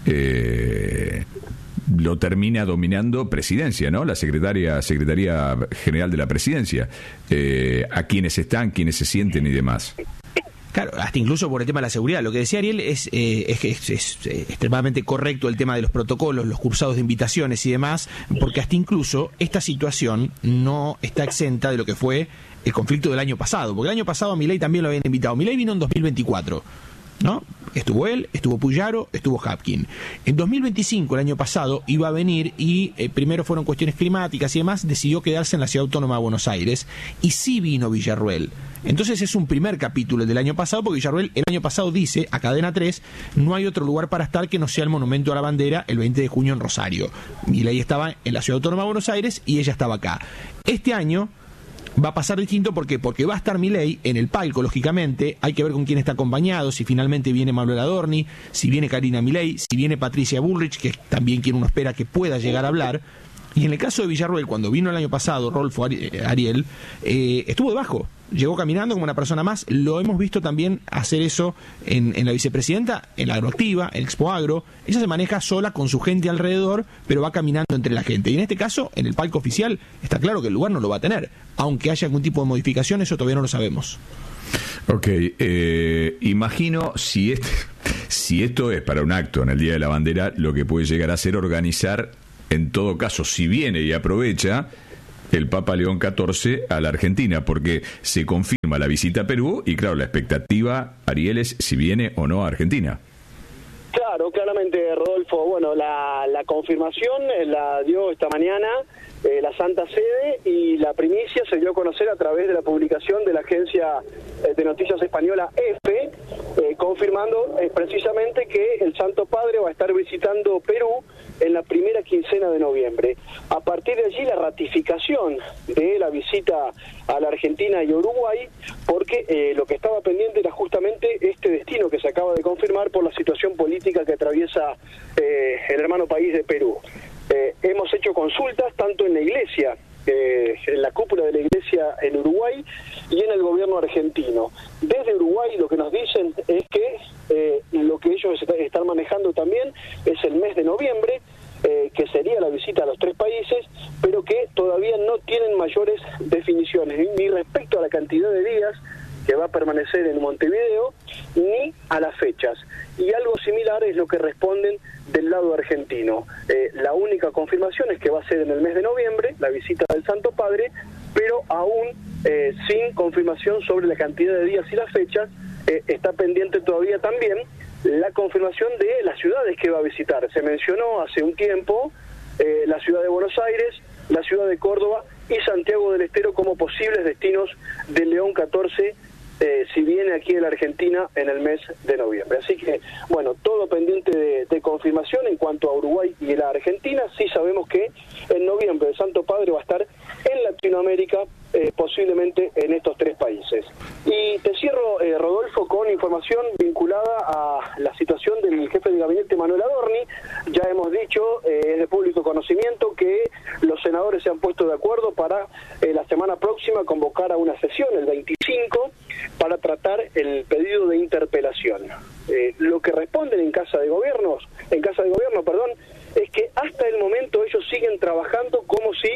lo termina dominando Presidencia, ¿no? La Secretaría General de la Presidencia, a quienes están, quienes se sienten y demás. Claro, hasta incluso por el tema de la seguridad. Lo que decía Ariel es extremadamente correcto, el tema de los protocolos, los cursados de invitaciones y demás, porque hasta incluso esta situación no está exenta de lo que fue el conflicto del año pasado, porque el año pasado a Milei también lo habían invitado. Milei vino en 2024, ¿no? Estuvo él, estuvo Puyaro, estuvo Hapkin. En 2025, el año pasado, iba a venir y primero fueron cuestiones climáticas y demás, decidió quedarse en la Ciudad Autónoma de Buenos Aires y sí vino Villarruel. Entonces es un primer capítulo del año pasado, porque Villarruel el año pasado dice a Cadena 3, no hay otro lugar para estar que no sea el Monumento a la Bandera el 20 de junio en Rosario. Milei estaba en la Ciudad Autónoma de Buenos Aires y ella estaba acá. Este año va a pasar distinto porque va a estar Milei en el palco, lógicamente. Hay que ver con quién está acompañado, si finalmente viene Manuel Adorni, si viene Karina Milei, si viene Patricia Bullrich, que es también quien uno espera que pueda llegar a hablar. Y en el caso de Villarruel, cuando vino el año pasado Rodolfo Ariel, estuvo debajo, llegó caminando como una persona más. Lo hemos visto también hacer eso en la vicepresidenta, en la Agroactiva, en Expo Agro. Ella se maneja sola con su gente alrededor, pero va caminando entre la gente. Y en este caso, en el palco oficial, está claro que el lugar no lo va a tener. Aunque haya algún tipo de modificación, eso todavía no lo sabemos. Ok, imagino si esto es para un acto en el Día de la Bandera, lo que puede llegar a ser organizar, en todo caso, si viene y aprovecha, el Papa León XIV a la Argentina, porque se confirma la visita a Perú y claro, la expectativa, Ariel, es si viene o no a Argentina. Claro, claramente, Rodolfo. Bueno, la confirmación la dio esta mañana la Santa Sede, y la primicia se dio a conocer a través de la publicación de la agencia de noticias española EFE, confirmando precisamente que el Santo Padre va a estar visitando Perú en la primera quincena de noviembre. A partir de allí, la ratificación de la visita a la Argentina y Uruguay, porque lo que estaba pendiente era justamente este destino que se acaba de confirmar por la situación política que atraviesa el hermano país de Perú. Hemos hecho consultas tanto en la iglesia, en la cúpula de la iglesia en Uruguay y en el gobierno argentino. Desde Uruguay lo que nos dicen es que lo que ellos están manejando también es el mes de noviembre, que sería la visita a los tres países, pero que todavía no tienen mayores definiciones, ni respecto a la cantidad de días que va a permanecer en Montevideo, ni a las fechas. Y algo similar es lo que responden del lado argentino. La única confirmación es que va a ser en el mes de noviembre, la visita del Santo Padre, pero aún sin confirmación sobre la cantidad de días y las fechas. Está pendiente todavía también la confirmación de las ciudades que va a visitar. Se mencionó hace un tiempo la ciudad de Buenos Aires, la ciudad de Córdoba y Santiago del Estero como posibles destinos del León XIV si viene aquí en la Argentina en el mes de noviembre. Así que, bueno, todo pendiente de confirmación en cuanto a Uruguay y la Argentina. Sí sabemos que en noviembre el Santo Padre va a estar en Latinoamérica, posiblemente en estos tres países. Y te cierro, Rodolfo, con información vinculada a la situación del jefe de gabinete Manuel Adorni. Ya hemos dicho, es de público conocimiento, que los senadores se han puesto de acuerdo para la semana próxima convocar a una sesión, el 25, para tratar el pedido de interpelación. Lo que responden en Casa de Gobierno, es que hasta el momento ellos siguen trabajando como si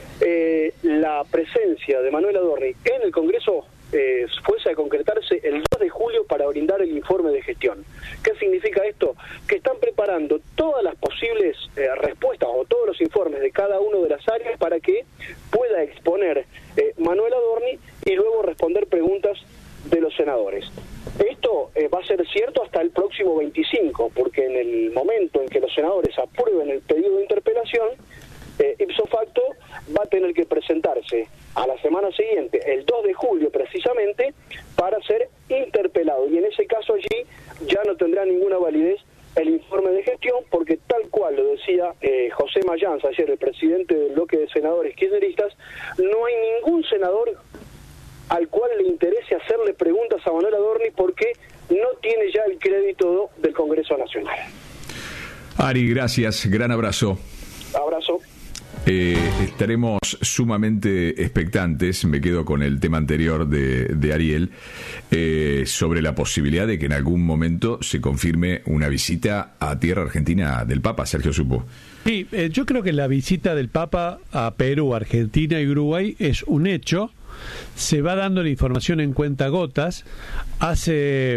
la presencia de Manuel Adorni en el Congreso fuese a concretarse el 2 de julio para brindar el informe de gestión. ¿Qué significa esto? Que están preparando todas las posibles respuestas o todos los informes de cada una de las áreas para que pueda exponer Manuel Adorni y luego responder preguntas de los senadores. Esto va a ser cierto hasta el próximo 25, porque en el momento en que los senadores aprueben el pedido de interpelación, ipso facto va a tener que presentarse a la semana siguiente, el 2 de julio precisamente, para ser interpelado. Y en ese caso allí ya no tendrá ninguna validez el informe de gestión, porque tal cual lo decía José Mayans ayer, el presidente del bloque de senadores kirchneristas, no hay ningún senador al cual le interese hacerle preguntas a Manuel Adorni porque no tiene ya el crédito del Congreso Nacional. Ari, gracias, gran abrazo. Abrazo. Estaremos sumamente expectantes, me quedo con el tema anterior de Ariel, sobre la posibilidad de que en algún momento se confirme una visita a tierra argentina del Papa. Sergio Supo. Sí, yo creo que la visita del Papa a Perú, Argentina y Uruguay es un hecho. Se va dando la información en cuentagotas. Hace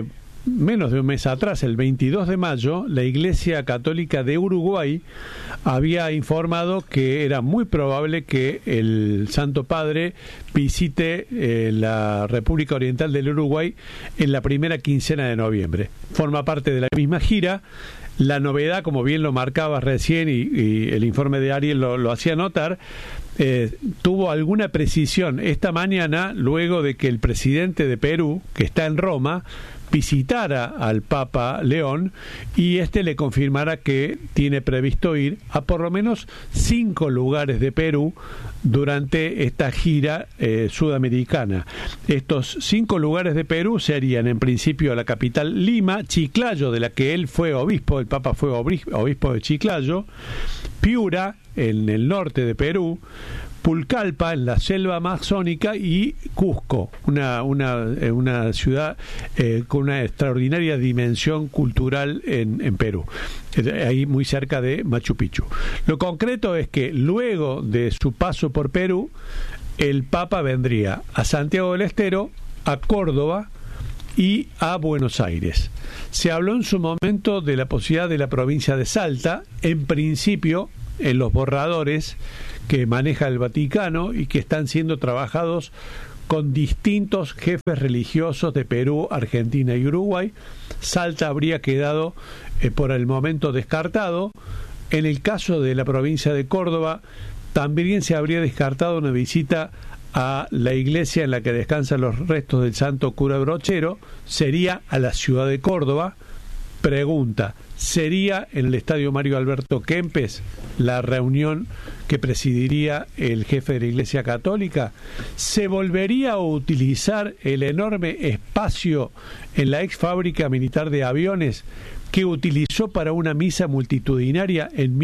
menos de un mes atrás, el 22 de mayo, la Iglesia Católica de Uruguay había informado que era muy probable que el Santo Padre visite la República Oriental del Uruguay en la primera quincena de noviembre. Forma parte de la misma gira. La novedad, como bien lo marcabas recién y el informe de Ariel lo hacía notar, tuvo alguna precisión esta mañana, luego de que el presidente de Perú, que está en Roma, visitara al Papa León y le confirmara que tiene previsto ir a por lo menos 5 lugares de Perú durante esta gira sudamericana. Estos 5 lugares de Perú serían en principio la capital Lima, Chiclayo, de la que él fue obispo, el Papa fue obispo de Chiclayo, Piura, en el norte de Perú, Pucallpa, en la selva amazónica, y Cusco, una ciudad con una extraordinaria dimensión cultural en Perú, ahí muy cerca de Machu Picchu. Lo concreto es que luego de su paso por Perú, el Papa vendría a Santiago del Estero, a Córdoba y a Buenos Aires. Se habló en su momento de la posibilidad de la provincia de Salta, en principio en los borradores que maneja el Vaticano y que están siendo trabajados con distintos jefes religiosos de Perú, Argentina y Uruguay. Salta habría quedado por el momento descartado. En el caso de la provincia de Córdoba, también se habría descartado una visita a la iglesia en la que descansan los restos del santo cura Brochero. Sería a la ciudad de Córdoba. Pregunta: ¿sería en el Estadio Mario Alberto Kempes la reunión que presidiría el jefe de la Iglesia Católica? ¿Se volvería a utilizar el enorme espacio en la ex fábrica militar de aviones que utilizó para una misa multitudinaria en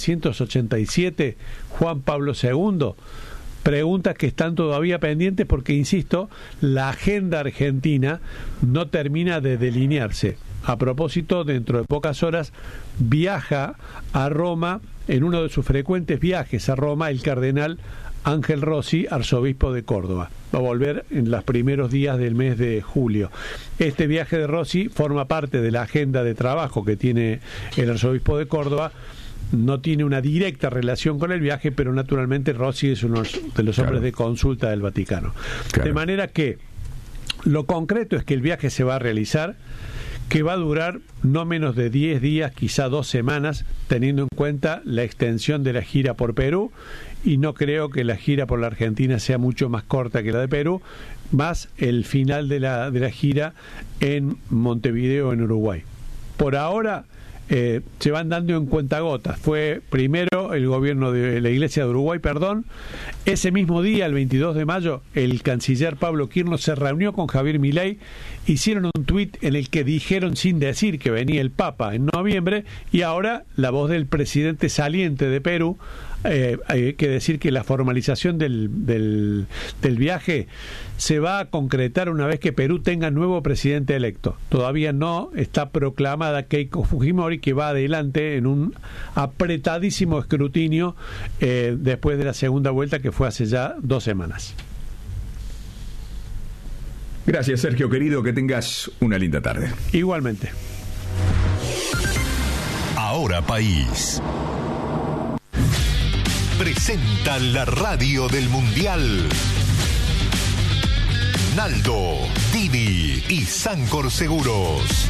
1987 Juan Pablo II? Preguntas que están todavía pendientes porque, insisto, la agenda argentina no termina de delinearse. A propósito, dentro de pocas horas viaja a Roma, en uno de sus frecuentes viajes a Roma, el cardenal Ángel Rossi, arzobispo de Córdoba. Va a volver en los primeros días del mes de julio. Este viaje de Rossi forma parte de la agenda de trabajo que tiene el arzobispo de Córdoba. No tiene una directa relación con el viaje, pero naturalmente Rossi es uno de los hombres de consulta del Vaticano. De manera que lo concreto es que el viaje se va a realizar, que va a durar no menos de 10 días, quizá 2 semanas, teniendo en cuenta la extensión de la gira por Perú, y no creo que la gira por la Argentina sea mucho más corta que la de Perú, más el final de la gira en Montevideo, en Uruguay. Por ahora se van dando en cuentagotas. Fue primero el gobierno de la Iglesia de Uruguay, ese mismo día, el 22 de mayo, el canciller Pablo Quirno se reunió con Javier Milei, hicieron un tuit en el que dijeron sin decir que venía el Papa en noviembre, y ahora la voz del presidente saliente de Perú. Hay que decir que la formalización del viaje se va a concretar una vez que Perú tenga nuevo presidente electo. Todavía no está proclamada Keiko Fujimori, que va adelante en un apretadísimo escrutinio después de la segunda vuelta, que fue hace ya 2 semanas. Gracias, Sergio, querido, que tengas una linda tarde. Igualmente. Ahora País presenta la radio del Mundial. Naldo, Dini y Sancor Seguros.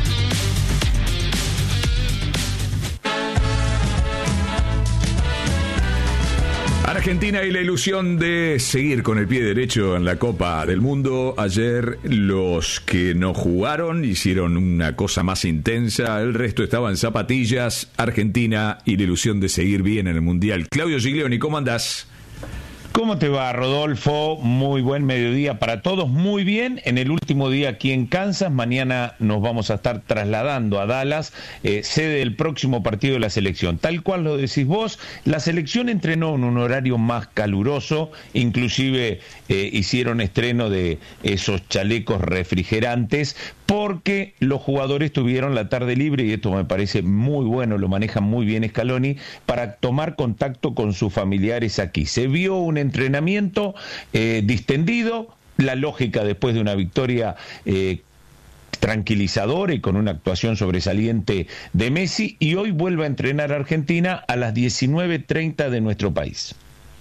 Argentina y la ilusión de seguir con el pie derecho en la Copa del Mundo. Ayer los que no jugaron hicieron una cosa más intensa, el resto estaba en zapatillas. Argentina y la ilusión de seguir bien en el Mundial. Claudio Giglioni, ¿cómo andás? ¿Cómo te va, Rodolfo? Muy buen mediodía para todos. Muy bien, en el último día aquí en Kansas. Mañana nos vamos a estar trasladando a Dallas, sede del próximo partido de la selección. Tal cual lo decís vos, la selección entrenó en un horario más caluroso, inclusive hicieron estreno de esos chalecos refrigerantes, porque los jugadores tuvieron la tarde libre, y esto me parece muy bueno, lo maneja muy bien Scaloni, para tomar contacto con sus familiares aquí. Se vio un entrenamiento distendido, la lógica después de una victoria tranquilizadora y con una actuación sobresaliente de Messi, y hoy vuelve a entrenar a Argentina a las 19:30 de nuestro país.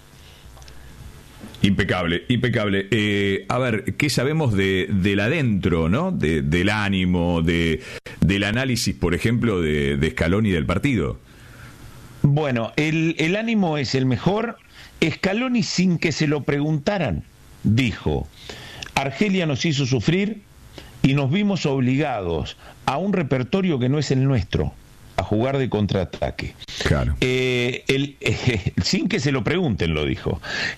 Impecable, impecable. A ver, ¿qué sabemos del adentro, ¿no? Del ánimo, del análisis, por ejemplo, de Scaloni del partido? Bueno, el ánimo es el mejor. Scaloni, sin que se lo preguntaran, dijo: Argelia nos hizo sufrir y nos vimos obligados a un repertorio que no es el nuestro, a jugar de contraataque. Claro. Sin que se lo pregunten, lo dijo.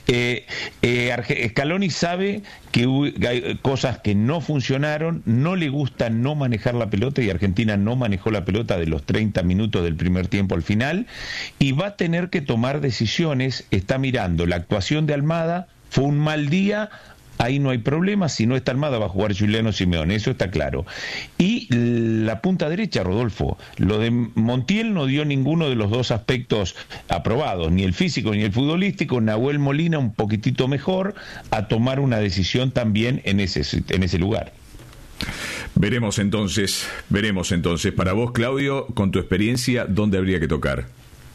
Scaloni sabe que hay cosas que no funcionaron, no le gusta no manejar la pelota, y Argentina no manejó la pelota de los 30 minutos del primer tiempo al final, y va a tener que tomar decisiones. Está mirando la actuación de Almada, fue un mal día. Ahí no hay problema, si no está Almada va a jugar Giuliano Simeone, eso está claro. Y la punta derecha, Rodolfo, lo de Montiel no dio ninguno de los dos aspectos aprobados, ni el físico ni el futbolístico. Nahuel Molina un poquitito mejor, a tomar una decisión también en ese lugar. Veremos entonces. Para vos, Claudio, con tu experiencia, ¿dónde habría que tocar?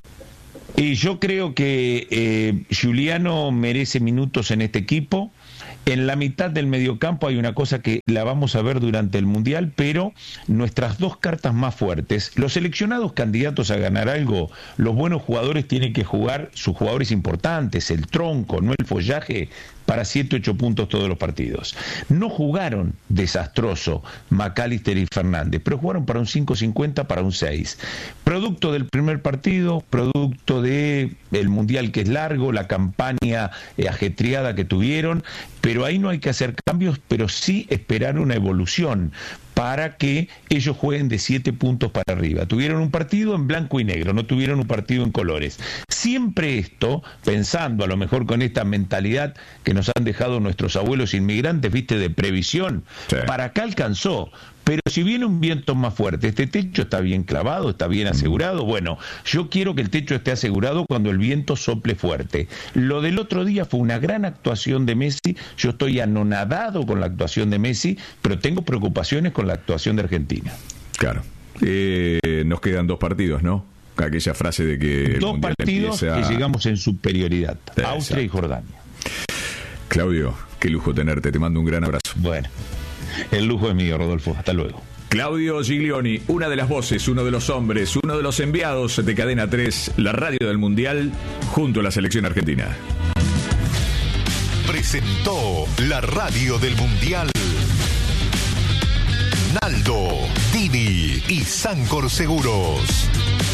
Y yo creo que Giuliano merece minutos en este equipo. En la mitad del mediocampo hay una cosa que la vamos a ver durante el Mundial, pero nuestras dos cartas más fuertes, los seleccionados candidatos a ganar algo, los buenos jugadores tienen que jugar, sus jugadores importantes, el tronco, no el follaje, para 7-8 puntos todos los partidos. No jugaron desastroso McAllister y Fernández, pero jugaron para un 5.50, para un 6. Producto del primer partido, producto del Mundial que es largo, la campaña ajetreada que tuvieron, pero ahí no hay que hacer cambios, pero sí esperar una evolución para que ellos jueguen de 7 puntos para arriba. Tuvieron un partido en blanco y negro, no tuvieron un partido en colores. Siempre esto, pensando a lo mejor con esta mentalidad que nos han dejado nuestros abuelos inmigrantes, viste, de previsión, sí. Para acá alcanzó. Pero si viene un viento más fuerte, este techo está bien clavado, está bien asegurado. Bueno, yo quiero que el techo esté asegurado cuando el viento sople fuerte. Lo del otro día fue una gran actuación de Messi. Yo estoy anonadado con la actuación de Messi, pero tengo preocupaciones con la actuación de Argentina. Claro. Nos quedan 2 partidos, ¿no? Aquella frase de que 2 partidos que llegamos en superioridad. Austria y Jordania. Claudio, qué lujo tenerte. Te mando un gran abrazo. Bueno. El lujo es mío, Rodolfo. Hasta luego. Claudio Giglioni, una de las voces, uno de los hombres, uno de los enviados de Cadena 3, la radio del Mundial, junto a la selección argentina. Presentó la radio del Mundial Naldo, Dini y Sancor Seguros.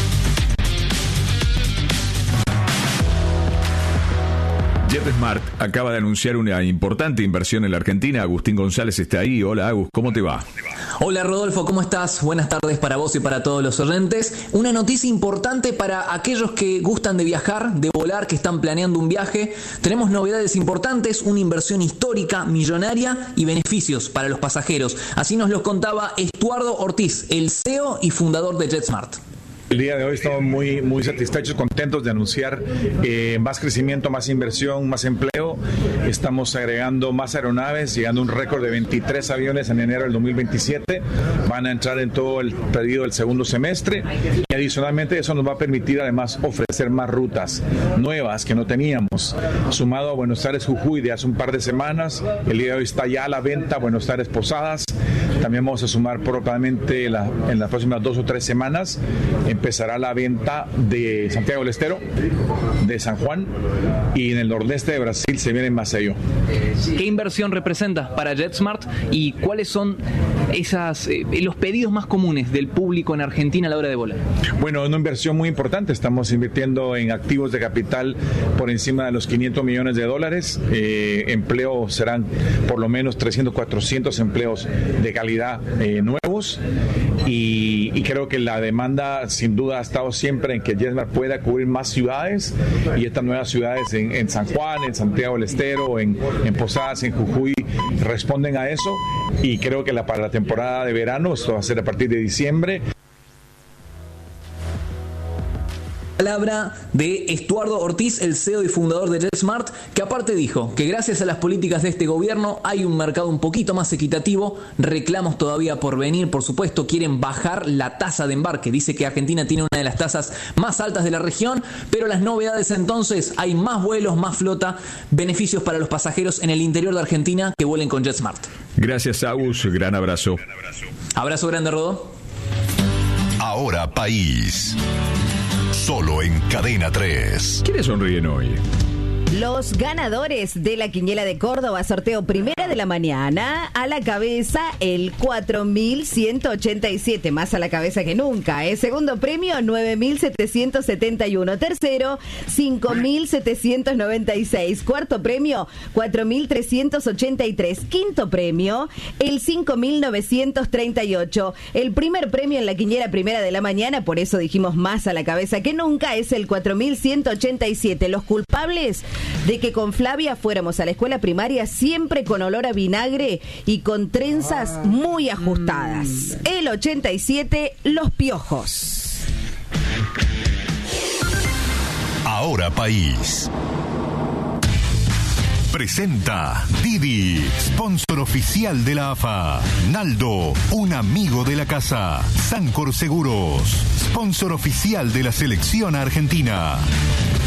JetSmart acaba de anunciar una importante inversión en la Argentina. Agustín González está ahí. Hola, Agus, ¿cómo te va? Hola, Rodolfo, ¿cómo estás? Buenas tardes para vos y para todos los oyentes. Una noticia importante para aquellos que gustan de viajar, de volar, que están planeando un viaje. Tenemos novedades importantes, una inversión histórica, millonaria y beneficios para los pasajeros. Así nos los contaba Estuardo Ortiz, el CEO y fundador de JetSmart. El día de hoy estamos muy satisfechos, contentos de anunciar más crecimiento, más inversión, más empleo. Estamos agregando más aeronaves, llegando a un récord de 23 aviones en enero del 2027. Van a entrar en todo el periodo del segundo semestre y adicionalmente eso nos va a permitir además ofrecer más rutas nuevas que no teníamos. Sumado a Buenos Aires Jujuy de hace un par de semanas, el día de hoy está ya a la venta Buenos Aires Posadas. También vamos a sumar probablemente en las próximas 2 o 3 semanas empezará la venta de Santiago del Estero, de San Juan, y en el nordeste de Brasil se viene en Maceió. ¿Qué inversión representa para JetSmart y cuáles son los pedidos más comunes del público en Argentina a la hora de volar? Bueno, una inversión muy importante. Estamos invirtiendo en activos de capital por encima de los $500 millones. Empleos serán por lo menos 300, 400 empleos de calidad nuevos, y creo que la demanda sin duda ha estado siempre en que JetSmart pueda cubrir más ciudades, y estas nuevas ciudades en San Juan, en Santiago del Estero, en Posadas, en Jujuy, responden a eso, y creo que para la temporada de verano, esto va a ser a partir de diciembre. Palabra de Estuardo Ortiz, el CEO y fundador de JetSmart, que aparte dijo que gracias a las políticas de este gobierno hay un mercado un poquito más equitativo, reclamos todavía por venir, por supuesto, quieren bajar la tasa de embarque. Dice que Argentina tiene una de las tasas más altas de la región, pero las novedades entonces, hay más vuelos, más flota, beneficios para los pasajeros en el interior de Argentina que vuelen con JetSmart. Gracias, Agus, gran abrazo. Abrazo grande, Rodó. Ahora País. Solo en Cadena 3. ¿Quiénes sonríen hoy? Los ganadores de la Quiniela de Córdoba, sorteo primera de la mañana, a la cabeza el 4.187, más a la cabeza que nunca. Segundo premio, 9.771. Tercero, 5.796. Cuarto premio, 4.383. Quinto premio, el 5.938. El primer premio en la Quiniela primera de la mañana, por eso dijimos más a la cabeza que nunca, es el 4.187. Los culpables de que con Flavia fuéramos a la escuela primaria siempre con olor a vinagre y con trenzas muy ajustadas. El 87, los piojos. Ahora País. Presenta Didi, sponsor oficial de la AFA. Naldo, un amigo de la casa. Sancor Seguros, sponsor oficial de la selección argentina.